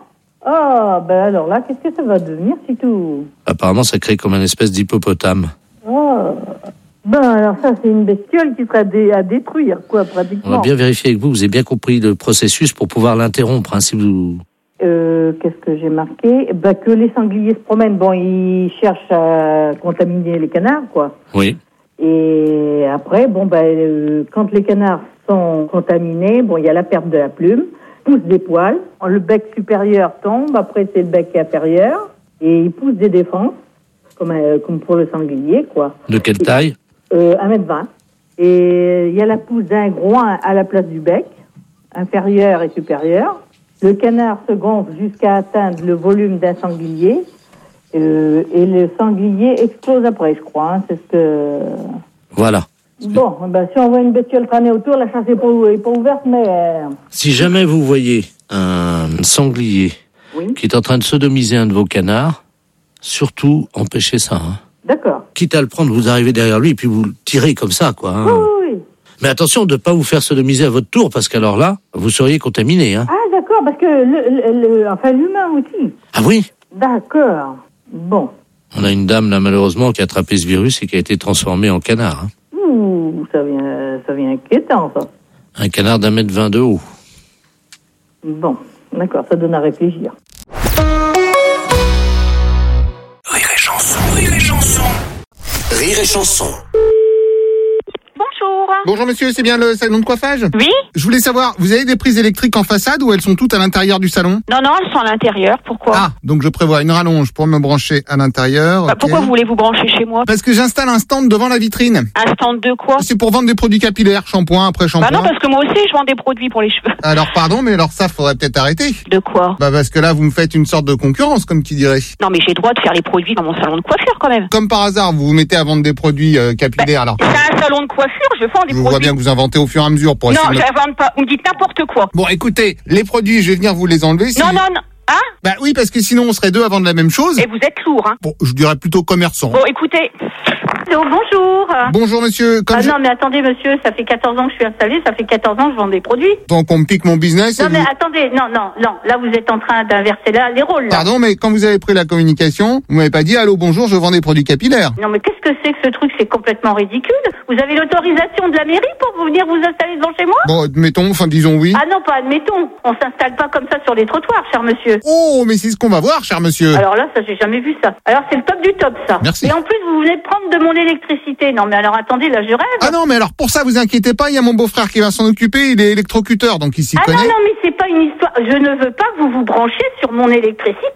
Ah, alors là, qu'est-ce que ça va devenir, si tout ? Apparemment, ça crée comme une espèce d'hippopotame. Oh, alors ça, c'est une bestiole qui sera à détruire, quoi, pratiquement. On va bien vérifier avec vous, vous avez bien compris le processus pour pouvoir l'interrompre, hein, si vous... Qu'est-ce que j'ai marqué ? Que les sangliers se promènent, ils cherchent à contaminer les canards, quoi. Oui. Et après, quand les canards sont contaminés, il y a la perte de la plume, pousse des poils, le bec supérieur tombe, après c'est le bec inférieur, et il pousse des défenses, comme pour le sanglier, quoi. De quelle taille ? 1,20 m. Et il y a la pousse d'un groin à la place du bec, inférieur et supérieur. Le canard se gonfle jusqu'à atteindre le volume d'un sanglier, et le sanglier explose après, je crois. Hein, c'est ce que... Voilà. Bon, si on voit une bestiole traîner autour, la chasse n'est pas ouverte, mais... Si jamais vous voyez un sanglier qui est en train de sodomiser un de vos canards, surtout empêchez ça. Hein. D'accord. Quitte à le prendre, vous arrivez derrière lui et puis vous le tirez comme ça, quoi. Hein. Oui. Mais attention de ne pas vous faire sodomiser à votre tour, parce qu'alors là, vous seriez contaminé. Hein. Ah, d'accord, parce que l'humain aussi. Ah oui ? D'accord. Bon. On a une dame, là, malheureusement, qui a attrapé ce virus et qui a été transformée en canard. Hein. Ouh, ça vient inquiétant, ça. Un canard d'1,20 m de haut. Bon, d'accord, ça donne à réfléchir. Rire et chanson, rire et chanson. Rire et chanson. Bonjour. Bonjour monsieur, c'est bien le salon de coiffage ? Oui. Je voulais savoir, vous avez des prises électriques en façade ou elles sont toutes à l'intérieur du salon ? Non, elles sont à l'intérieur. Pourquoi ? Ah, donc je prévois une rallonge pour me brancher à l'intérieur. Okay. Pourquoi vous voulez vous brancher chez moi ? Parce que j'installe un stand devant la vitrine. Un stand de quoi ? C'est pour vendre des produits capillaires, shampoing après shampoing. Non, parce que moi aussi je vends des produits pour les cheveux. Alors pardon, mais alors ça faudrait peut-être arrêter. De quoi ? Parce que là vous me faites une sorte de concurrence, comme qui dirait. Non, mais j'ai le droit de faire les produits dans mon salon de coiffure quand même. Comme par hasard, vous vous mettez à vendre des produits capillaires alors. C'est un salon de coiffure, je vends des produits. Je vois bien que vous inventez au fur et à mesure pour essayer. Non, j'invente pas. Vous me dites n'importe quoi. Bon, écoutez, les produits, je vais venir vous les enlever. Si... Non. Hein ? Oui, parce que sinon on serait deux à vendre la même chose. Et vous êtes lourd, hein ? Bon, je dirais plutôt commerçant. Bon, écoutez. Bonjour. Bonjour monsieur. Non mais attendez monsieur, ça fait 14 ans que je suis installée, ça fait 14 ans que je vends des produits. Donc on me pique mon business. Non mais attendez, non, là vous êtes en train d'inverser les rôles. Là. Pardon, mais quand vous avez pris la communication, vous m'avez pas dit allô bonjour, je vends des produits capillaires. Non mais qu'est-ce que c'est que ce truc, c'est complètement ridicule. Vous avez l'autorisation de la mairie pour venir vous installer devant chez moi ? Bon, disons oui. Ah non, pas admettons. On s'installe pas comme ça sur les trottoirs, cher monsieur. Oh, mais c'est ce qu'on va voir, cher monsieur. Alors là, ça j'ai jamais vu ça. Alors c'est le top du top ça. Merci. Et en plus vous venez de prendre de mon électricité. Non mais alors attendez, là je rêve. Ah non, mais alors pour ça vous inquiétez pas, il y a mon beau-frère qui va s'en occuper, il est électrocuteur donc il s'y connaît. Ah non mais c'est pas une histoire. Je ne veux pas que vous vous branchiez sur mon électricité.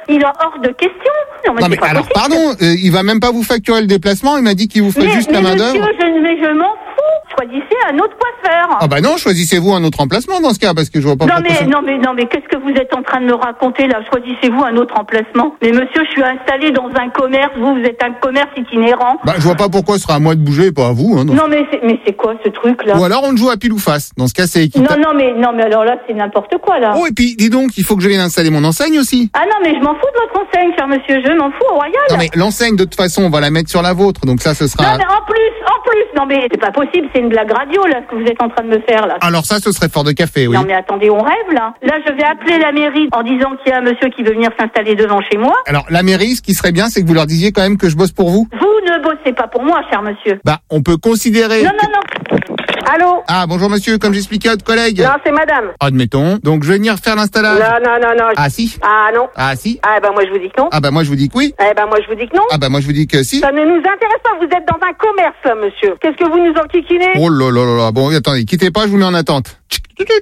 Il est hors de question. Non, mais c'est pas alors, possible. pardon, il va même pas vous facturer le déplacement, il m'a dit qu'il vous ferait juste la main d'œuvre. Monsieur, je m'en fous. Choisissez un autre coiffeur. Ah bah non, choisissez-vous un autre emplacement dans ce cas, parce que je vois pas Non pourquoi ça- mais qu'est-ce que vous êtes en train de me raconter là? Choisissez-vous un autre emplacement. Mais monsieur, je suis installé dans un commerce, vous êtes un commerce itinérant. Bah je vois pas pourquoi ce sera à moi de bouger et pas à vous. Hein, Non mais c'est quoi ce truc là? Ou alors on joue à pile ou face. Dans ce cas, c'est équitable. Non mais alors là c'est n'importe quoi là. Oh et puis dis donc, il faut que je vienne installer mon enseigne aussi. Ah non mais je m'en fous de votre enseigne, cher monsieur, je m'en fous au royal. Non mais l'enseigne de toute façon, on va la mettre sur la vôtre, donc ça ce sera. Non mais en plus, non mais c'est pas possible, c'est une blague radio là ce que vous êtes en train de me faire là. Alors ça, ce serait fort de café, oui. Non mais attendez, on rêve là. Là je vais appeler la mairie en disant qu'il y a un monsieur qui veut venir s'installer devant chez moi. Alors la mairie, ce qui serait bien, c'est que vous leur disiez quand même que je bosse pour vous. Vous ne bossez pas pour moi, cher monsieur. Bah on peut considérer. Non. Allô? Ah bonjour monsieur, comme j'expliquais à votre collègue. Non, c'est madame. Admettons. Donc je vais venir faire l'installation. Non. Ah si. Ah non. Ah si. Ah ben moi je vous dis que non. Ah bah moi je vous dis que oui. Eh ben moi je vous dis que non. Ah bah moi je vous dis que si. Ça ne nous intéresse pas, vous êtes dans un commerce, monsieur. Qu'est-ce que vous nous enquiquinez? Oh là là là là. Bon, attendez, quittez pas, je vous mets en attente.